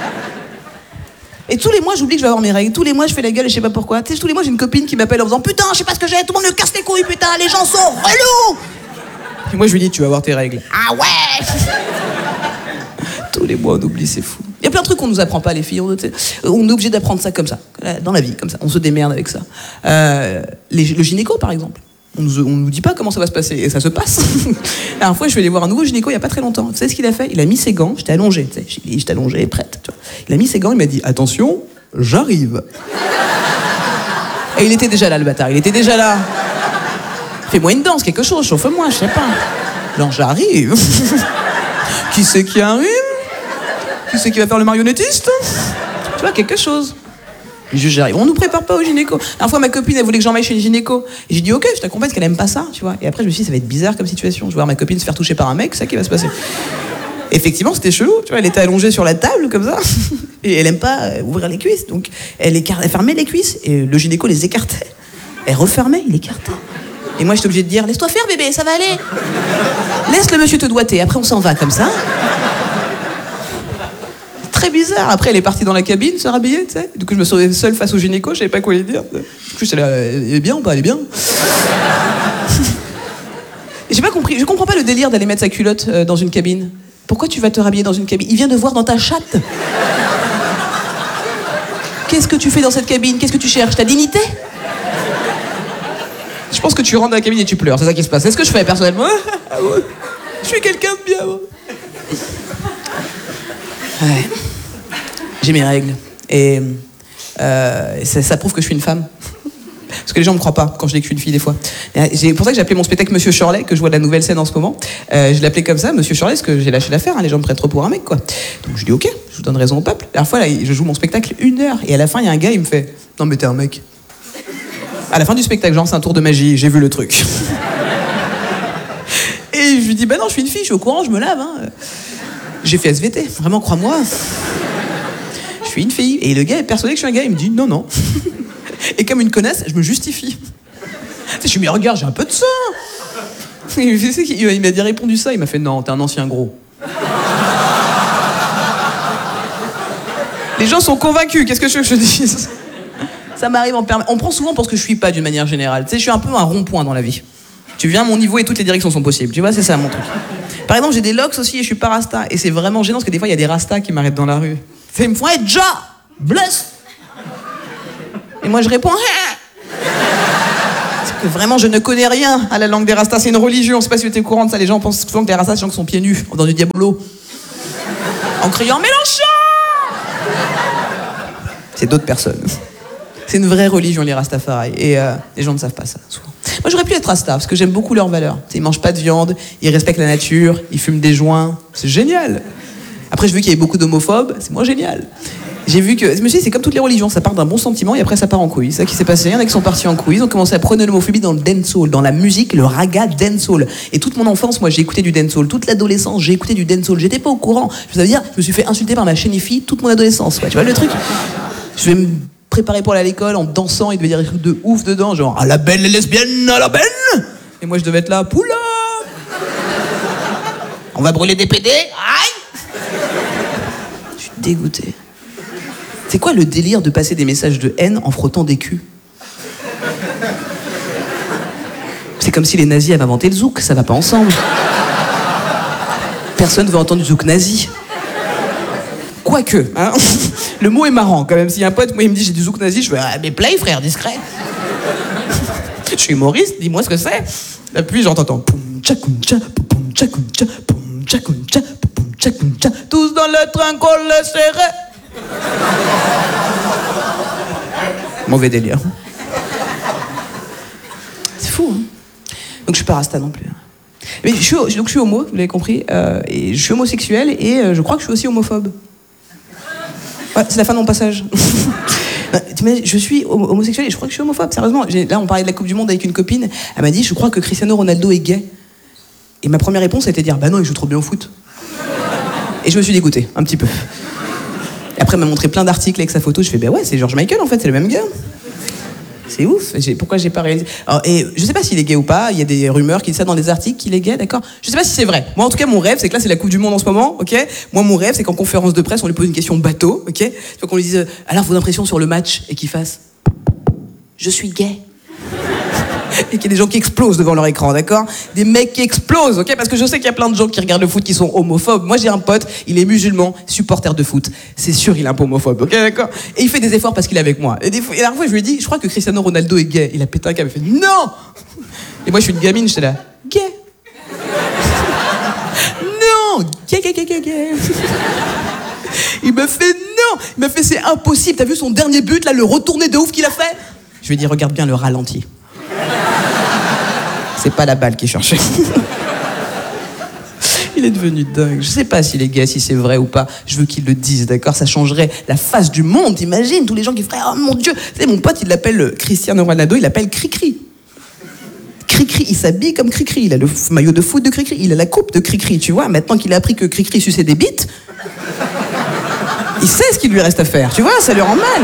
H: Et tous les mois j'oublie que je vais avoir mes règles, tous les mois je fais la gueule et je sais pas pourquoi. Tu sais, tous les mois j'ai une copine qui m'appelle en disant putain, je sais pas ce que j'ai, tout le monde me casse les couilles, putain, les gens sont relous. Et moi je lui dis tu vas avoir tes règles. Ah ouais. Tous les mois on oublie, c'est fou. Il y a plein de trucs qu'on nous apprend pas les filles, on est obligé d'apprendre ça comme ça, dans la vie, comme ça, on se démerde avec ça. Le gynéco par exemple, on nous dit pas comment ça va se passer, et ça se passe. La dernière fois je vais aller voir un nouveau gynéco il y a pas très longtemps, tu sais ce qu'il a fait? Il a mis ses gants, j'étais allongée, tu sais, j'étais allongée, prête, tu vois. Il a mis ses gants, il m'a dit attention, j'arrive. Et il était déjà là le bâtard, il était déjà là. Fais-moi une danse, quelque chose, chauffe-moi, je sais pas. Genre j'arrive. Qui c'est qui arrive? Qui c'est qui va faire le marionnettiste? Tu vois, quelque chose. J'arrive. On nous prépare pas au gynéco. La dernière fois, ma copine, elle voulait que j'emmène chez le gynéco. Et j'ai dit, ok, je t'accompagne parce qu'elle aime pas ça, tu vois. Et après, je me suis dit, ça va être bizarre comme situation. Je vais voir ma copine se faire toucher par un mec, c'est ça qui va se passer. Effectivement, c'était chelou, tu vois. Elle était allongée sur la table, comme ça. Et elle aime pas ouvrir les cuisses. Donc, elle fermait les cuisses et le gynéco les écartait. Elle refermait, il écartait. Et moi, j'étais obligée de dire, laisse-toi faire, bébé, ça va aller. Laisse le monsieur te doigter. Après, on s'en va comme ça. Très bizarre. Après, elle est partie dans la cabine, se rhabiller, tu sais. Du coup, je me suis retrouvée seule face au gynéco, je savais pas quoi lui dire. Du coup, j'étais là, elle est bien ou pas? Elle est bien. Et j'ai pas compris, je comprends pas le délire d'aller mettre sa culotte dans une cabine. Pourquoi tu vas te rhabiller dans une cabine? Il vient de voir dans ta chatte. Qu'est-ce que tu fais dans cette cabine? Qu'est-ce que tu cherches? Ta dignité? Je pense que tu rentres dans la cabine et tu pleures, c'est ça qui se passe. C'est ce que je fais personnellement. Je suis quelqu'un de bien, moi. Ouais. J'ai mes règles. Et ça prouve que je suis une femme. Parce que les gens ne me croient pas quand je dis que je suis une fille des fois. C'est pour ça que j'ai appelé mon spectacle Monsieur Shirley, que je vois de la nouvelle scène en ce moment. Je l'appelais comme ça, Monsieur Shirley, parce que j'ai lâché l'affaire, hein, les gens me prennent trop pour un mec, quoi. Donc je dis ok, je vous donne raison au peuple. La dernière fois, là, je joue mon spectacle 1 heure, et à la fin, il y a un gars, il me fait non mais t'es un mec. À la fin du spectacle, genre c'est un tour de magie, j'ai vu le truc. Et je lui dis bah non, je suis une fille, je suis au courant, je me lave. Hein. J'ai fait SVT, vraiment, crois-moi. Je suis une fille. Et le gars est persuadé que je suis un gars, il me dit non, non. Et comme une connasse, je me justifie. Je suis mis, regarde, j'ai un peu de sang. Il m'a répondu ça, il m'a fait non, t'es un ancien gros. Les gens sont convaincus, qu'est-ce que je veux que je dise? Ça m'arrive en permanence. On prend souvent pour ce que je suis pas d'une manière générale. Tu sais, je suis un peu un rond-point dans la vie. Tu viens à mon niveau et toutes les directions sont possibles. Tu vois, c'est ça mon truc. Par exemple, j'ai des locks aussi et je suis pas rasta. Et c'est vraiment gênant parce que des fois, il y a des rastas qui m'arrêtent dans la rue. Ils me font hey, ja, bless. Et moi, je réponds parce que vraiment, je ne connais rien à la langue des rastas. C'est une religion. Je sais pas si tu es au courant de ça. Les gens pensent souvent que les rastas, c'est des gens qui sont pieds nus dans du diabolo. En criant Mélenchon. C'est d'autres personnes. C'est une vraie religion, les Rastafari. Et les gens ne savent pas ça, souvent. Moi, j'aurais pu être Rasta, parce que j'aime beaucoup leurs valeurs. Ils mangent pas de viande, ils respectent la nature, ils fument des joints. C'est génial. Après, j'ai vu qu'il y avait beaucoup d'homophobes. C'est moins génial. J'ai vu que... Je me suis dit, c'est comme toutes les religions. Ça part d'un bon sentiment et après, ça part en couille. C'est ça qui s'est passé. Il y en a qui sont partis en couille. Ils ont commencé à prôner l'homophobie dans le dancehall, dans la musique, le raga dancehall. Et toute mon enfance, moi, j'ai écouté du dancehall. Toute l'adolescence, j'ai écouté du dancehall. J'étais pas au courant. Ça veut dire, je me suis fait insulter par ma chénifie toute mon adolescence. Ouais, tu vois le truc? Je vais me préparer pour aller à l'école en dansant, il devait dire des trucs de ouf dedans, genre à la belle les lesbiennes, à la belle. Et moi je devais être là, poula. On va brûler des PD. Aïe. Je suis dégoûté. C'est quoi le délire de passer des messages de haine en frottant des culs? C'est comme si les nazis avaient inventé le zouk, ça va pas ensemble. Personne veut entendre du zouk nazi. Quoique, hein. Le mot est marrant quand même. S'il y a un pote, moi il me dit j'ai du zouk nazi, je fais ah, mais play frère, discret. Je suis humoriste, dis-moi ce que c'est. Et puis j'entends poum tchakouncha, poum tchakouncha, poum tchakouncha, poum tchakouncha. Tous dans le train qu'on le serrait. Mauvais délire. C'est fou, hein. Donc je suis pas rasta non plus. Mais je suis homo, vous l'avez compris, et je suis homosexuel et je crois que je suis aussi homophobe. Ouais, c'est la fin de mon passage. Je suis homosexuel et je crois que je suis homophobe, sérieusement. Là, on parlait de la Coupe du Monde avec une copine. Elle m'a dit, je crois que Cristiano Ronaldo est gay. Et ma première réponse a été de dire, bah non, il joue trop bien au foot. Et je me suis dégoûté, un petit peu. Et après, elle m'a montré plein d'articles avec sa photo. Je fais, bah ouais, c'est George Michael en fait, c'est le même gars. C'est ouf. Pourquoi j'ai pas réalisé? Alors, et je sais pas s'il est gay ou pas. Il y a des rumeurs qui disent ça dans des articles qu'il est gay, d'accord. Je sais pas si c'est vrai. Moi, en tout cas, mon rêve, c'est que là, c'est la Coupe du Monde en ce moment, ok. Moi, mon rêve, c'est qu'en conférence de presse, on lui pose une question bateau, ok. Faut qu'on lui dise alors vos impressions sur le match et qu'il fasse je suis gay. Et qu'il y ait des gens qui explosent devant leur écran, d'accord? Des mecs qui explosent, ok? Parce que je sais qu'il y a plein de gens qui regardent le foot qui sont homophobes. Moi, j'ai un pote, il est musulman, supporter de foot. C'est sûr, il est un peu homophobe, ok, d'accord? Et il fait des efforts parce qu'il est avec moi. Et la dernière fois, je lui ai dit, je crois que Cristiano Ronaldo est gay. Il a pété un câble, il fait non! Et moi, je suis une gamine, j'étais là, gay. Non! Gay. Il me fait non! Il m'a fait c'est impossible. T'as vu son dernier but, là, le retourné de ouf qu'il a fait? Je lui ai dit, regarde bien le ralenti. C'est pas la balle qu'il cherchait. Il est devenu dingue. Je sais pas s'il est gay, si c'est vrai ou pas. Je veux qu'il le dise, d'accord? Ça changerait la face du monde. T'imagines tous les gens qui feraient oh mon Dieu. Tu sais, mon pote, il l'appelle Cristiano Ronaldo, il l'appelle Cricri. Cricri, il s'habille comme Cricri. Il a le maillot de foot de Cricri. Il a la coupe de Cricri, tu vois. Maintenant qu'il a appris que Cricri suçait des bites, il sait ce qu'il lui reste à faire. Tu vois, ça lui rend mal.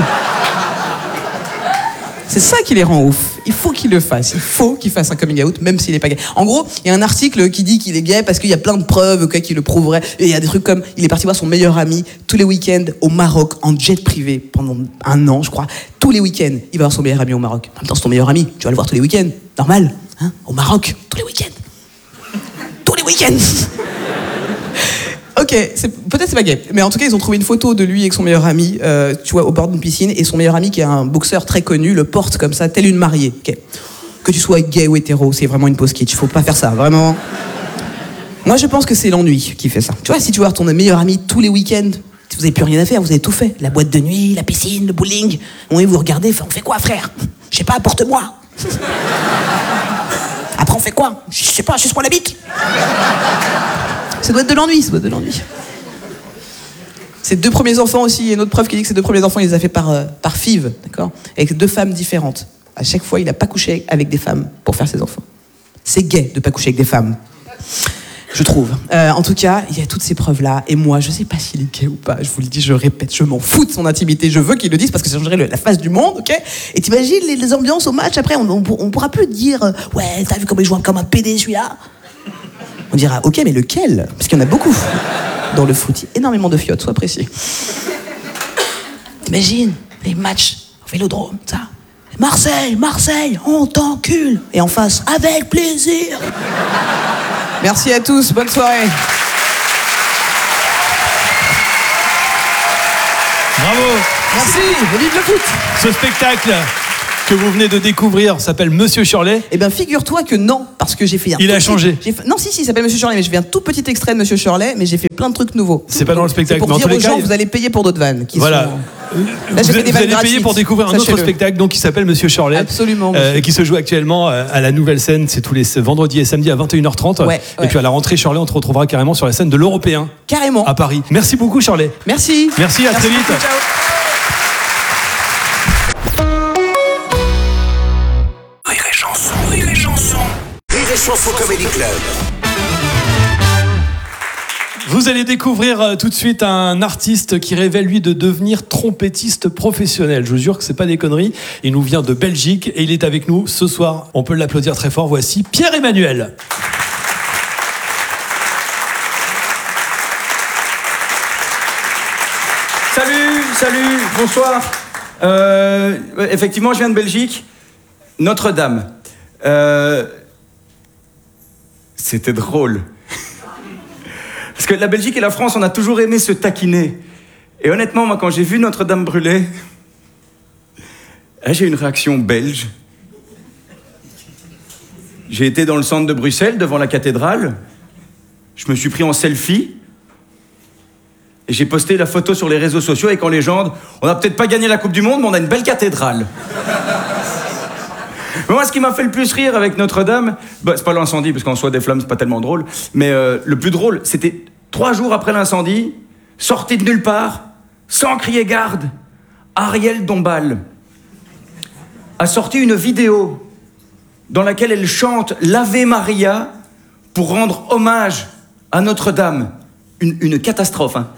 H: C'est ça qui les rend ouf. Il faut qu'il le fasse. Il faut qu'il fasse un coming out, même s'il n'est pas gay. En gros, il y a un article qui dit qu'il est gay parce qu'il y a plein de preuves qui le prouveraient. Et il y a des trucs comme, il est parti voir son meilleur ami tous les week-ends au Maroc, en jet privé, pendant 1 an, je crois. Tous les week-ends, il va voir son meilleur ami au Maroc. En même temps, c'est ton meilleur ami. Tu vas le voir tous les week-ends. Normal, hein? Au Maroc, tous les week-ends. Tous les week-ends. Ok, peut-être c'est pas gay, mais en tout cas ils ont trouvé une photo de lui avec son meilleur ami, tu vois, au bord d'une piscine, et son meilleur ami qui est un boxeur très connu le porte comme ça, telle une mariée. Okay. Que tu sois gay ou hétéro, c'est vraiment une pause kitsch, faut pas faire ça, vraiment. Moi je pense que c'est l'ennui qui fait ça. Tu vois, si tu vois ton meilleur ami tous les week-ends, vous avez plus rien à faire, vous avez tout fait, la boîte de nuit, la piscine, le bowling, oui, vous regardez, on fait quoi frère? Je sais pas, apporte-moi. Après on fait quoi? Je sais pas, suce-moi la bite. Ça doit être de l'ennui, ça doit être de l'ennui. Ses 2 premiers enfants aussi, il y a une autre preuve qui dit que ses 2 premiers enfants, il les a fait par FIV, d'accord? Avec 2 femmes différentes. À chaque fois, il n'a pas couché avec des femmes pour faire ses enfants. C'est gay de pas coucher avec des femmes, je trouve. En tout cas, il y a toutes ces preuves-là, et moi, je sais pas s'il est gay ou pas, je vous le dis, je répète, je m'en fous de son intimité, je veux qu'il le dise parce que ça changerait la face du monde, ok? Et t'imagines les ambiances au match, après, on pourra plus dire « Ouais, t'as vu comment il joue comme un PD celui-là ?» On dira, ok, mais lequel? Parce qu'il y en a beaucoup dans le foot. Énormément de fiottes, sois précis. T'imagines les matchs au Vélodrome, ça. Marseille, on t'encule. Et en face, avec plaisir. Merci à tous, bonne soirée.
C: Bravo.
H: Merci, et vive le foot.
C: Ce spectacle que vous venez de découvrir s'appelle Monsieur Shirley.
H: Eh bien, figure-toi que non, parce que j'ai fait un
C: Il a changé.
H: Non, si, il s'appelle Monsieur Shirley, mais j'ai fait un tout petit extrait de Monsieur Shirley, mais j'ai fait plein de trucs nouveaux.
C: C'est pas dans le spectacle,
H: C'est
C: mais
H: pour
C: en
H: dire
C: tous les
H: aux
C: cas,
H: gens, vous allez payer pour d'autres vannes.
C: Voilà.
H: Là, j'ai fait des
C: Vous
H: vannes
C: allez payer
H: gratuites,
C: pour découvrir un autre
H: sachez-le.
C: spectacle donc, qui s'appelle Monsieur Shirley.
H: Absolument.
C: Qui se joue actuellement à la nouvelle scène. C'est tous les vendredis et samedis à 21h30.
H: Ouais.
C: Et puis à la rentrée, Shirley, on te retrouvera carrément sur la scène de l'Européen.
H: Carrément.
C: À Paris. Merci beaucoup, Shirley.
H: Merci.
C: Merci, à très vite.
H: beaucoup, ciao.
D: Rire et chanson, rire et chanson. Rire et chanson Comedy Club.
C: Vous allez découvrir tout de suite un artiste qui rêvait, lui, de devenir trompettiste professionnel. Je vous jure que c'est pas des conneries. Il nous vient de Belgique et il est avec nous ce soir. On peut l'applaudir très fort. Voici Pierre-Emmanuel.
I: Salut, bonsoir. Effectivement, je viens de Belgique. Notre-Dame. C'était drôle. Parce que la Belgique et la France, on a toujours aimé se taquiner. Et honnêtement, moi, quand j'ai vu Notre-Dame brûler, là, j'ai eu une réaction belge. J'ai été dans le centre de Bruxelles, devant la cathédrale. Je me suis pris en selfie. Et j'ai posté la photo sur les réseaux sociaux avec en légende « On n'a peut-être pas gagné la Coupe du Monde, mais on a une belle cathédrale. » Moi, ce qui m'a fait le plus rire avec Notre-Dame, c'est pas l'incendie, parce qu'en soi, des flammes, c'est pas tellement drôle, mais le plus drôle, c'était 3 jours après l'incendie, sorti de nulle part, sans crier garde, Ariel Dombal a sorti une vidéo dans laquelle elle chante l'Ave Maria pour rendre hommage à Notre-Dame. Une catastrophe, hein.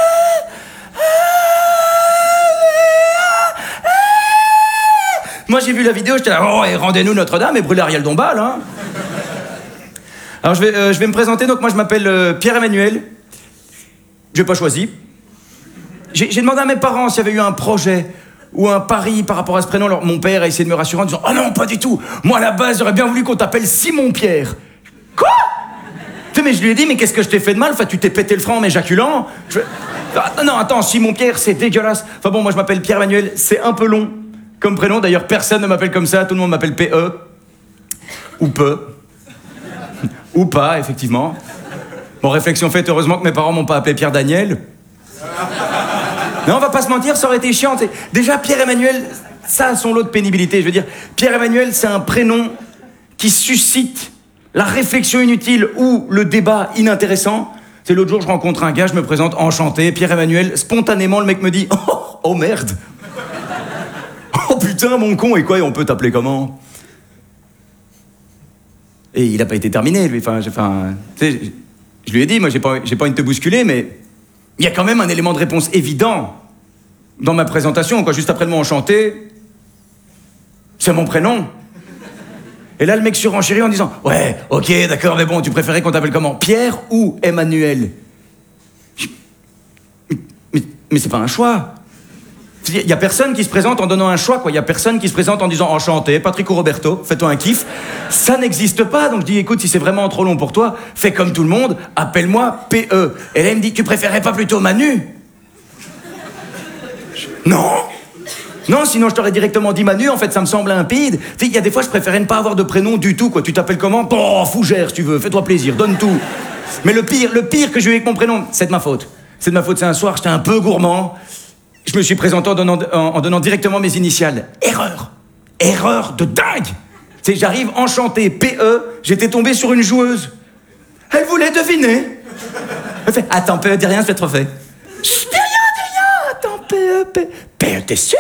I: Moi, j'ai vu la vidéo, j'étais là, oh, et rendez-nous Notre-Dame et brûlez Ariel Dombal, hein. Alors, je vais me présenter. Donc, moi, je m'appelle Pierre-Emmanuel. Je n'ai pas choisi. J'ai demandé à mes parents s'il y avait eu un projet ou un pari par rapport à ce prénom. Alors, mon père a essayé de me rassurer en disant « Oh non, pas du tout. Moi, à la base, j'aurais bien voulu qu'on t'appelle Simon-Pierre. » Quoi? Mais je lui ai dit « Mais qu'est-ce que je t'ai fait de mal? Enfin, tu t'es pété le frein en m'éjaculant. » Non, attends, Simon-Pierre, c'est dégueulasse. Enfin bon, moi, je m'appelle Pierre-Emmanuel. C'est un peu long comme prénom. D'ailleurs, personne ne m'appelle comme ça. Tout le monde m'appelle P.E. Ou peu. Ou pas, effectivement. Bon, réflexion faite, heureusement que mes parents m'ont pas appelé Pierre-Daniel. Non, on va pas se mentir, ça aurait été chiant. Déjà, Pierre-Emmanuel, ça a son lot de pénibilité. Je veux dire, Pierre-Emmanuel, c'est un prénom qui suscite la réflexion inutile ou le débat inintéressant. C'est l'autre jour, je rencontre un gars, je me présente enchanté, Pierre-Emmanuel. Spontanément, le mec me dit « Oh merde !» Oh putain, mon con, et quoi, et on peut t'appeler comment? Et il a pas été terminé, lui. Enfin, tu sais, je lui ai dit, moi, j'ai pas envie de te bousculer, mais il y a quand même un élément de réponse évident dans ma présentation, quoi. Juste après le mot enchanté, c'est mon prénom. Et là, le mec surenchérit en disant « Ouais, ok, d'accord, mais bon, tu préférais qu'on t'appelle comment? Pierre ou Emmanuel ?» Mais c'est pas un choix. Il y a personne qui se présente en donnant un choix, quoi. Il y a personne qui se présente en disant « Enchanté, Patrick ou Roberto, fais-toi un kiff. » Ça n'existe pas. Donc je dis « Écoute, si c'est vraiment trop long pour toi, fais comme tout le monde, appelle-moi P.E. » Et là, il me dit « Tu préférais pas plutôt Manu ?» Non. Non, sinon je t'aurais directement dit Manu, en fait, ça me semble limpide. Il y a des fois, je préférais ne pas avoir de prénom du tout, quoi. Tu t'appelles comment? Oh, Fougère, si tu veux, fais-toi plaisir, donne tout. Mais le pire que j'ai eu avec mon prénom, c'est de ma faute. C'est de ma faute, c'est un soir, j'étais un peu gourmand. Je me suis présenté en donnant directement mes initiales. Erreur de dingue. C'est j'arrive enchanté, P.E., j'étais tombé sur une joueuse. Elle voulait deviner. Elle fait, attends, P.E., dis rien, je vais te refaire. Chut, dis rien, attends, P.E., P.E., t'es sûr?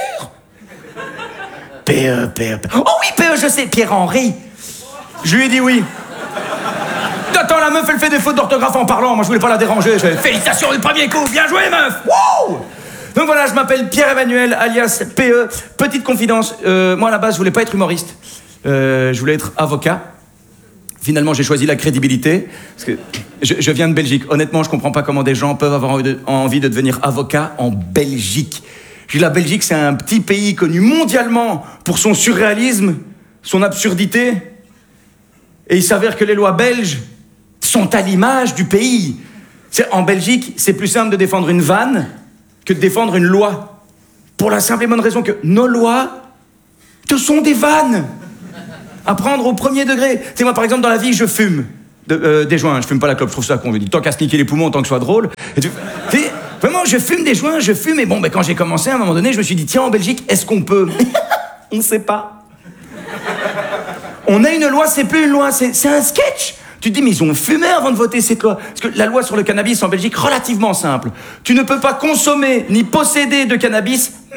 I: P.E. Oh oui, P.E., je sais, Pierre-Henri. Je lui ai dit oui. Attends, la meuf, elle fait des fautes d'orthographe en parlant. Moi, je voulais pas la déranger. Je fais, félicitations du premier coup, bien joué, meuf. Wow. Donc voilà, je m'appelle Pierre-Emmanuel, alias P.E. Petite confidence, moi à la base je voulais pas être humoriste, je voulais être avocat. Finalement j'ai choisi la crédibilité, parce que je viens de Belgique. Honnêtement, je comprends pas comment des gens peuvent avoir envie de devenir avocat en Belgique. Puis la Belgique, c'est un petit pays connu mondialement pour son surréalisme, son absurdité. Et il s'avère que les lois belges sont à l'image du pays. En Belgique, c'est plus simple de défendre une vanne que de défendre une loi. Pour la simple et bonne raison que nos lois, ce sont des vannes. À prendre au premier degré. Tu sais, moi, par exemple, dans la vie, je fume des joints. Je fume pas la clope, je trouve ça con. Je dis, tant qu'à se niquer les poumons, tant que ce soit drôle. Vraiment, je fume des joints, je fume. Et bon, quand j'ai commencé, à un moment donné, je me suis dit, tiens, en Belgique, est-ce qu'on peut... On ne sait pas. On a une loi, c'est plus une loi, c'est un sketch. Tu te dis, mais ils ont fumé avant de voter cette loi. Parce que la loi sur le cannabis en Belgique, relativement simple. Tu ne peux pas consommer ni posséder de cannabis, mais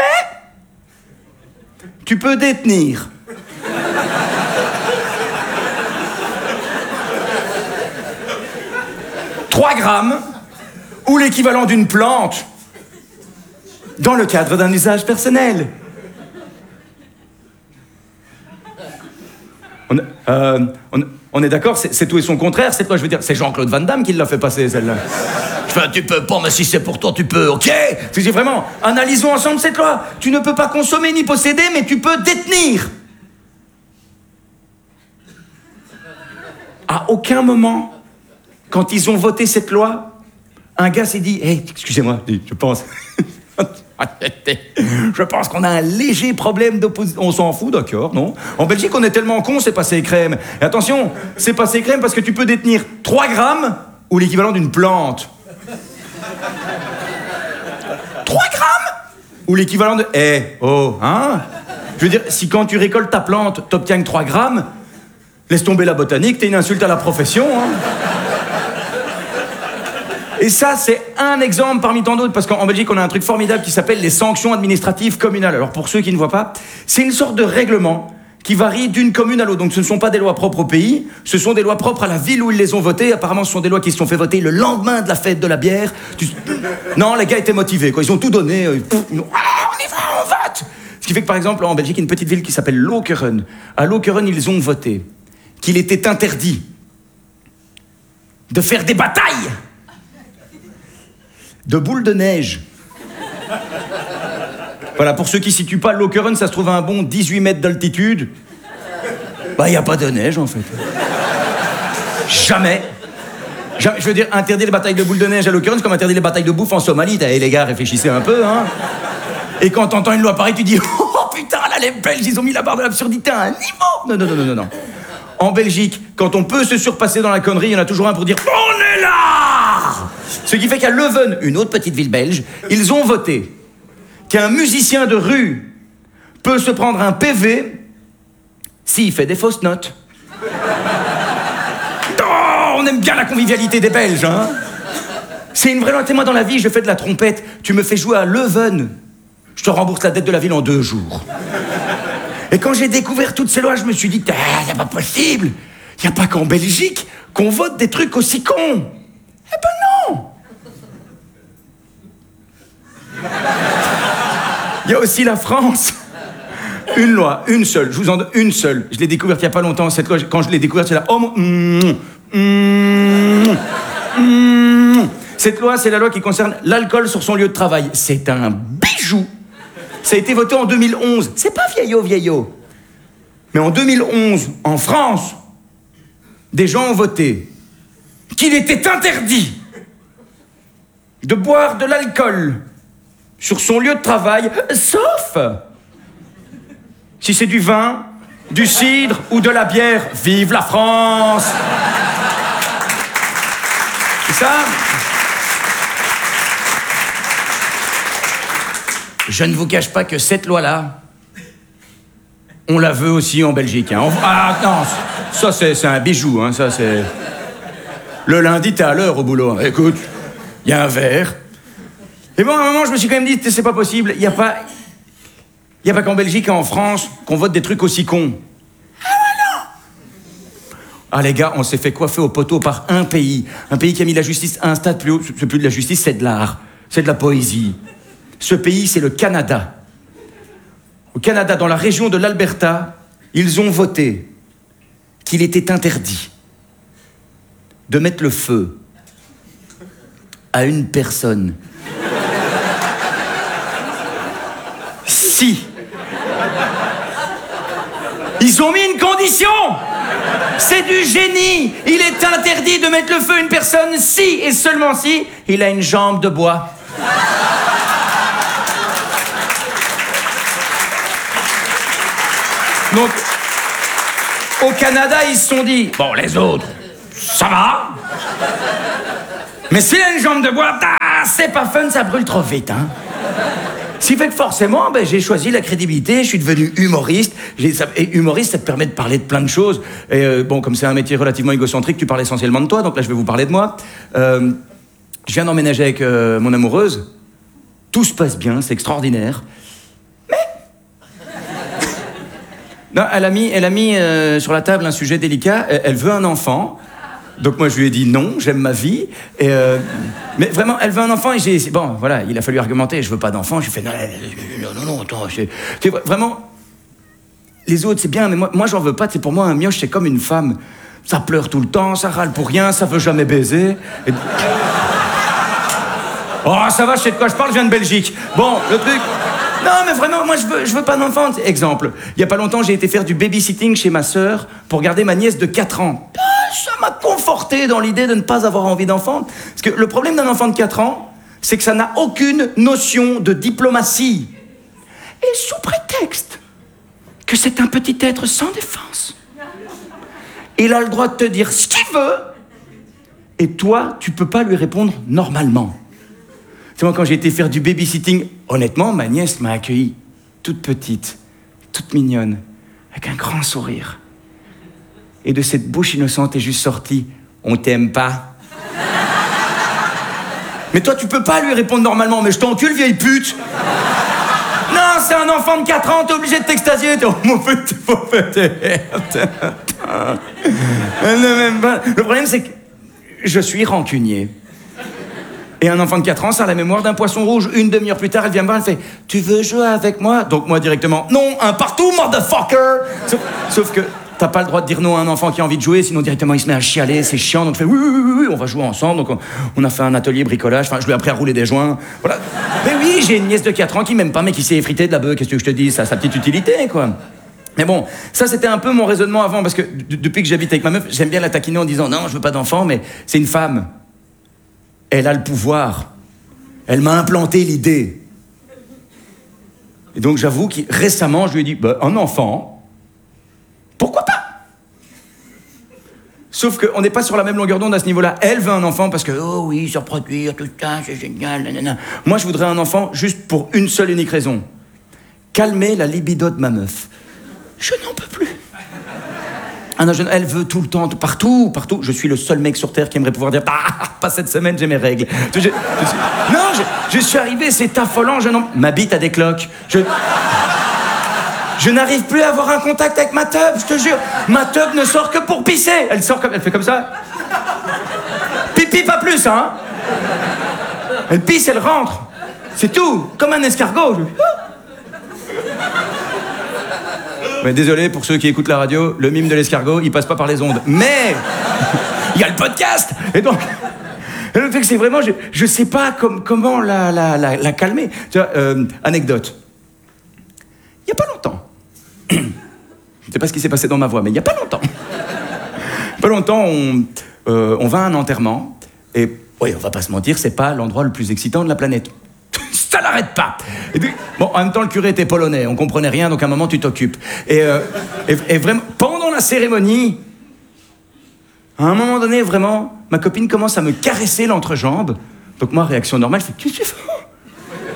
I: tu peux détenir. 3 grammes ou l'équivalent d'une plante dans le cadre d'un usage personnel. On est d'accord, c'est tout et son contraire, c'est quoi, je veux dire, c'est Jean-Claude Van Damme qui l'a fait passer, celle-là. Tu peux pas, mais si c'est pour toi, tu peux, ok? C'est vraiment, analysons ensemble cette loi. Tu ne peux pas consommer ni posséder, mais tu peux détenir. À aucun moment, quand ils ont voté cette loi, un gars s'est dit, hey, excusez-moi, je pense... Je pense qu'on a un léger problème d'opposition. On s'en fout, d'accord, non? En Belgique, on est tellement cons, c'est passé crème. Et attention, c'est passé crème parce que tu peux détenir 3 grammes ou l'équivalent d'une plante. 3 grammes ou l'équivalent de... hein? Je veux dire, si quand tu récoltes ta plante, t'obtiens que 3 grammes, laisse tomber la botanique, t'es une insulte à la profession, hein? Et ça, c'est un exemple parmi tant d'autres, parce qu'en Belgique, on a un truc formidable qui s'appelle les sanctions administratives communales. Alors, pour ceux qui ne voient pas, c'est une sorte de règlement qui varie d'une commune à l'autre. Donc, ce ne sont pas des lois propres au pays, ce sont des lois propres à la ville où ils les ont votées. Apparemment, ce sont des lois qui se sont fait voter le lendemain de la fête de la bière. Non, les gars étaient motivés, quoi. Ils ont tout donné. On y va, on vote. Ce qui fait que, par exemple, en Belgique, il y a une petite ville qui s'appelle Lokeren. À Lokeren, ils ont voté qu'il était interdit de faire des batailles de boules de neige. Voilà, pour ceux qui ne situent pas, Lokeren, ça se trouve à un bon 18 mètres d'altitude. Bah, il n'y a pas de neige, en fait. Jamais. Je veux dire, interdire les batailles de boules de neige à Lokeren, c'est comme interdire les batailles de bouffe en Somalie. Eh, les gars, réfléchissez un peu, hein. Et quand t'entends une loi pareille, tu dis, oh putain, là, les Belges, ils ont mis la barre de l'absurdité à un niveau. Non. En Belgique, quand on peut se surpasser dans la connerie, il y en a toujours un pour dire, on est là. Ce qui fait qu'à Leuven, une autre petite ville belge, ils ont voté qu'un musicien de rue peut se prendre un PV s'il fait des fausses notes. Oh, on aime bien la convivialité des Belges, hein. C'est une vraie loi. Moi, dans la vie, je fais de la trompette. Tu me fais jouer à Leuven, je te rembourse la dette de la ville en 2 jours. Et quand j'ai découvert toutes ces lois, je me suis dit, c'est pas possible. Il n'y a pas qu'en Belgique qu'on vote des trucs aussi cons. Eh ben non. Il y a aussi la France. Une loi, une seule, je vous en donne une seule. Je l'ai découverte il n'y a pas longtemps, cette loi. Quand je l'ai découverte, c'est là. Cette loi, c'est la loi qui concerne l'alcool sur son lieu de travail. C'est un bijou. Ça a été voté en 2011. C'est pas vieillot. Mais en 2011, en France, des gens ont voté qu'il était interdit de boire de l'alcool sur son lieu de travail, sauf si c'est du vin, du cidre ou de la bière. Vive la France! C'est ça? Je ne vous cache pas que cette loi-là, on la veut aussi en Belgique. Hein. Ah non, ça c'est un bijou. Hein. Ça c'est... Le lundi, t'es à l'heure au boulot. Écoute, il y a un verre. Et bon, à un moment, je me suis quand même dit, c'est pas possible. Il n'y a pas qu'en Belgique et en France qu'on vote des trucs aussi cons. Ah non. Ah les gars, on s'est fait coiffer au poteau par un pays qui a mis la justice à un stade plus haut. C'est plus de la justice, c'est de l'art. C'est de la poésie. Ce pays, c'est le Canada. Au Canada, dans la région de l'Alberta, ils ont voté qu'il était interdit de mettre le feu à une personne si. Ils ont mis une condition. C'est du génie. Il est interdit de mettre le feu à une personne si et seulement si il a une jambe de bois. Donc, au Canada, ils se sont dit, bon, les autres, ça va. Mais s'il a une jambe de bois, c'est pas fun, ça brûle trop vite, hein. Ce qui fait que forcément, j'ai choisi la crédibilité, je suis devenu humoriste. Et humoriste, ça te permet de parler de plein de choses. Et bon, comme c'est un métier relativement égocentrique, tu parles essentiellement de toi, donc là, je vais vous parler de moi. Je viens d'emménager avec mon amoureuse. Tout se passe bien, c'est extraordinaire. Mais... non, elle a mis sur la table un sujet délicat. Elle veut un enfant. Donc moi je lui ai dit non, j'aime ma vie. Et mais vraiment, elle veut un enfant et bon, voilà, il a fallu argumenter. Je veux pas d'enfant. Je lui ai fait non, attends. C'est vraiment, les autres c'est bien, mais moi j'en veux pas. C'est pour moi un mioche, c'est comme une femme. Ça pleure tout le temps, ça râle pour rien, ça veut jamais baiser. Et... oh ça va, je sais de quoi je parle, je viens de Belgique. Bon, le truc. Non, mais vraiment, moi, je veux pas d'enfant. Exemple, il y a pas longtemps, j'ai été faire du babysitting chez ma sœur pour garder ma nièce de 4 ans. Ça m'a conforté dans l'idée de ne pas avoir envie d'enfant. Parce que le problème d'un enfant de 4 ans, c'est que ça n'a aucune notion de diplomatie. Et sous prétexte que c'est un petit être sans défense, il a le droit de te dire ce qu'il veut, et toi, tu peux pas lui répondre normalement. C'est moi, quand j'ai été faire du babysitting, honnêtement, ma nièce m'a accueilli toute petite, toute mignonne, avec un grand sourire. Et de cette bouche innocente est juste sorti « On t'aime pas ». Mais toi, tu peux pas lui répondre normalement, mais je t'encule, vieille pute. Non, c'est un enfant de 4 ans, t'es obligé de t'extasier. Oh, mon petit pauvre. Le problème, c'est que je suis rancunier. Et un enfant de 4 ans, ça a la mémoire d'un poisson rouge. Une demi-heure plus tard, elle vient me voir, elle fait « Tu veux jouer avec moi ?» Donc moi, directement « Non, un partout, motherfucker !» Sauf que t'as pas le droit de dire non à un enfant qui a envie de jouer, sinon directement il se met à chialer, c'est chiant. Donc je fais oui, on va jouer ensemble. Donc on a fait un atelier bricolage, enfin je lui ai appris à rouler des joints. Voilà. Mais oui, j'ai une nièce de 4 ans qui m'aime pas, mais qui s'est effritée de la bœuf, qu'est-ce que je te dis, ça a sa petite utilité, quoi. Mais bon, ça c'était un peu mon raisonnement avant, parce que depuis que j'habite avec ma meuf, j'aime bien la taquiner en disant non, je veux pas d'enfant, mais c'est une femme. Elle a le pouvoir. Elle m'a implanté l'idée. Et donc j'avoue que récemment, je lui ai dit, un enfant, pourquoi pas? Sauf qu'on n'est pas sur la même longueur d'onde à ce niveau-là. Elle veut un enfant parce que, oh oui, se reproduire, tout ça, c'est génial, nanana. Moi, je voudrais un enfant juste pour une seule unique raison. Calmer la libido de ma meuf. Je n'en peux plus. Ah non, elle veut tout le temps, partout. Je suis le seul mec sur Terre qui aimerait pouvoir dire « Pas cette semaine, j'ai mes règles. » Non, je suis arrivé, c'est affolant, ma bite a des cloques. Je n'arrive plus à avoir un contact avec ma teub, je te jure. Ma teub ne sort que pour pisser. Elle fait comme ça. Pipi, pas plus, hein. Elle pisse, elle rentre. C'est tout, comme un escargot. Mais désolé pour ceux qui écoutent la radio, le mime de l'escargot, il passe pas par les ondes. Mais il y a le podcast. Et donc, le fait que c'est vraiment, je sais pas comment la calmer. Tu vois, anecdote. Il y a pas longtemps. Je sais pas ce qui s'est passé dans ma voix, mais il y a pas longtemps. On va à un enterrement. Et oui, on va pas se mentir, c'est pas l'endroit le plus excitant de la planète. Ça l'arrête pas. Et puis, bon, en même temps, le curé était polonais, on comprenait rien, donc à un moment, tu t'occupes. Et vraiment, pendant la cérémonie, à un moment donné, vraiment, ma copine commence à me caresser l'entrejambe. Donc moi, réaction normale, je fais « Qu'est-ce que tu fais ?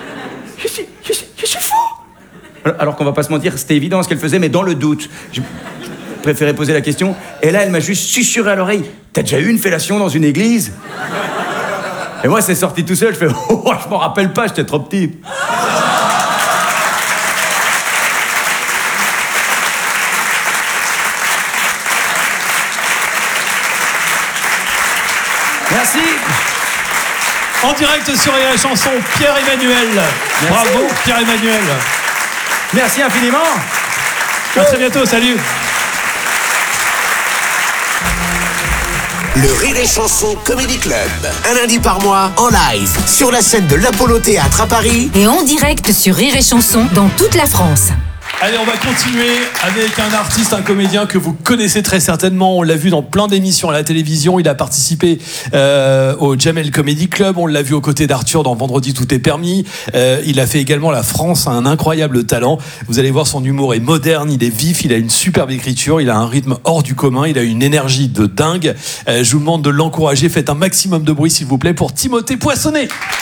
I: Je suis fou !» Alors qu'on va pas se mentir, c'était évident ce qu'elle faisait, mais dans le doute. Je préférais poser la question. Et là, elle m'a juste susurré à l'oreille « T'as déjà eu une fellation dans une église ?» Et moi, c'est sorti tout seul, je fais « Oh, je m'en rappelle pas, j'étais trop petit. » Merci.
C: En direct sur la chanson, Pierre-Emmanuel. Bravo, Pierre-Emmanuel.
I: Merci infiniment.
C: À très bientôt, salut.
D: Le Rire et Chanson Comedy Club. Un lundi par mois, en live, sur la scène de l'Apollo Théâtre à Paris.
F: Et en direct sur Rire et Chanson dans toute la France.
C: Allez, on va continuer avec un artiste, un comédien que vous connaissez très certainement. On l'a vu dans plein d'émissions à la télévision. Il a participé au Jamel Comedy Club. On l'a vu aux côtés d'Arthur dans Vendredi tout est permis. Il a fait également La France a un incroyable talent. Vous allez voir, son humour est moderne, il est vif, il a une superbe écriture, il a un rythme hors du commun, il a une énergie de dingue. Je vous demande de l'encourager. Faites un maximum de bruit, s'il vous plaît, pour Timothée Poissonnet.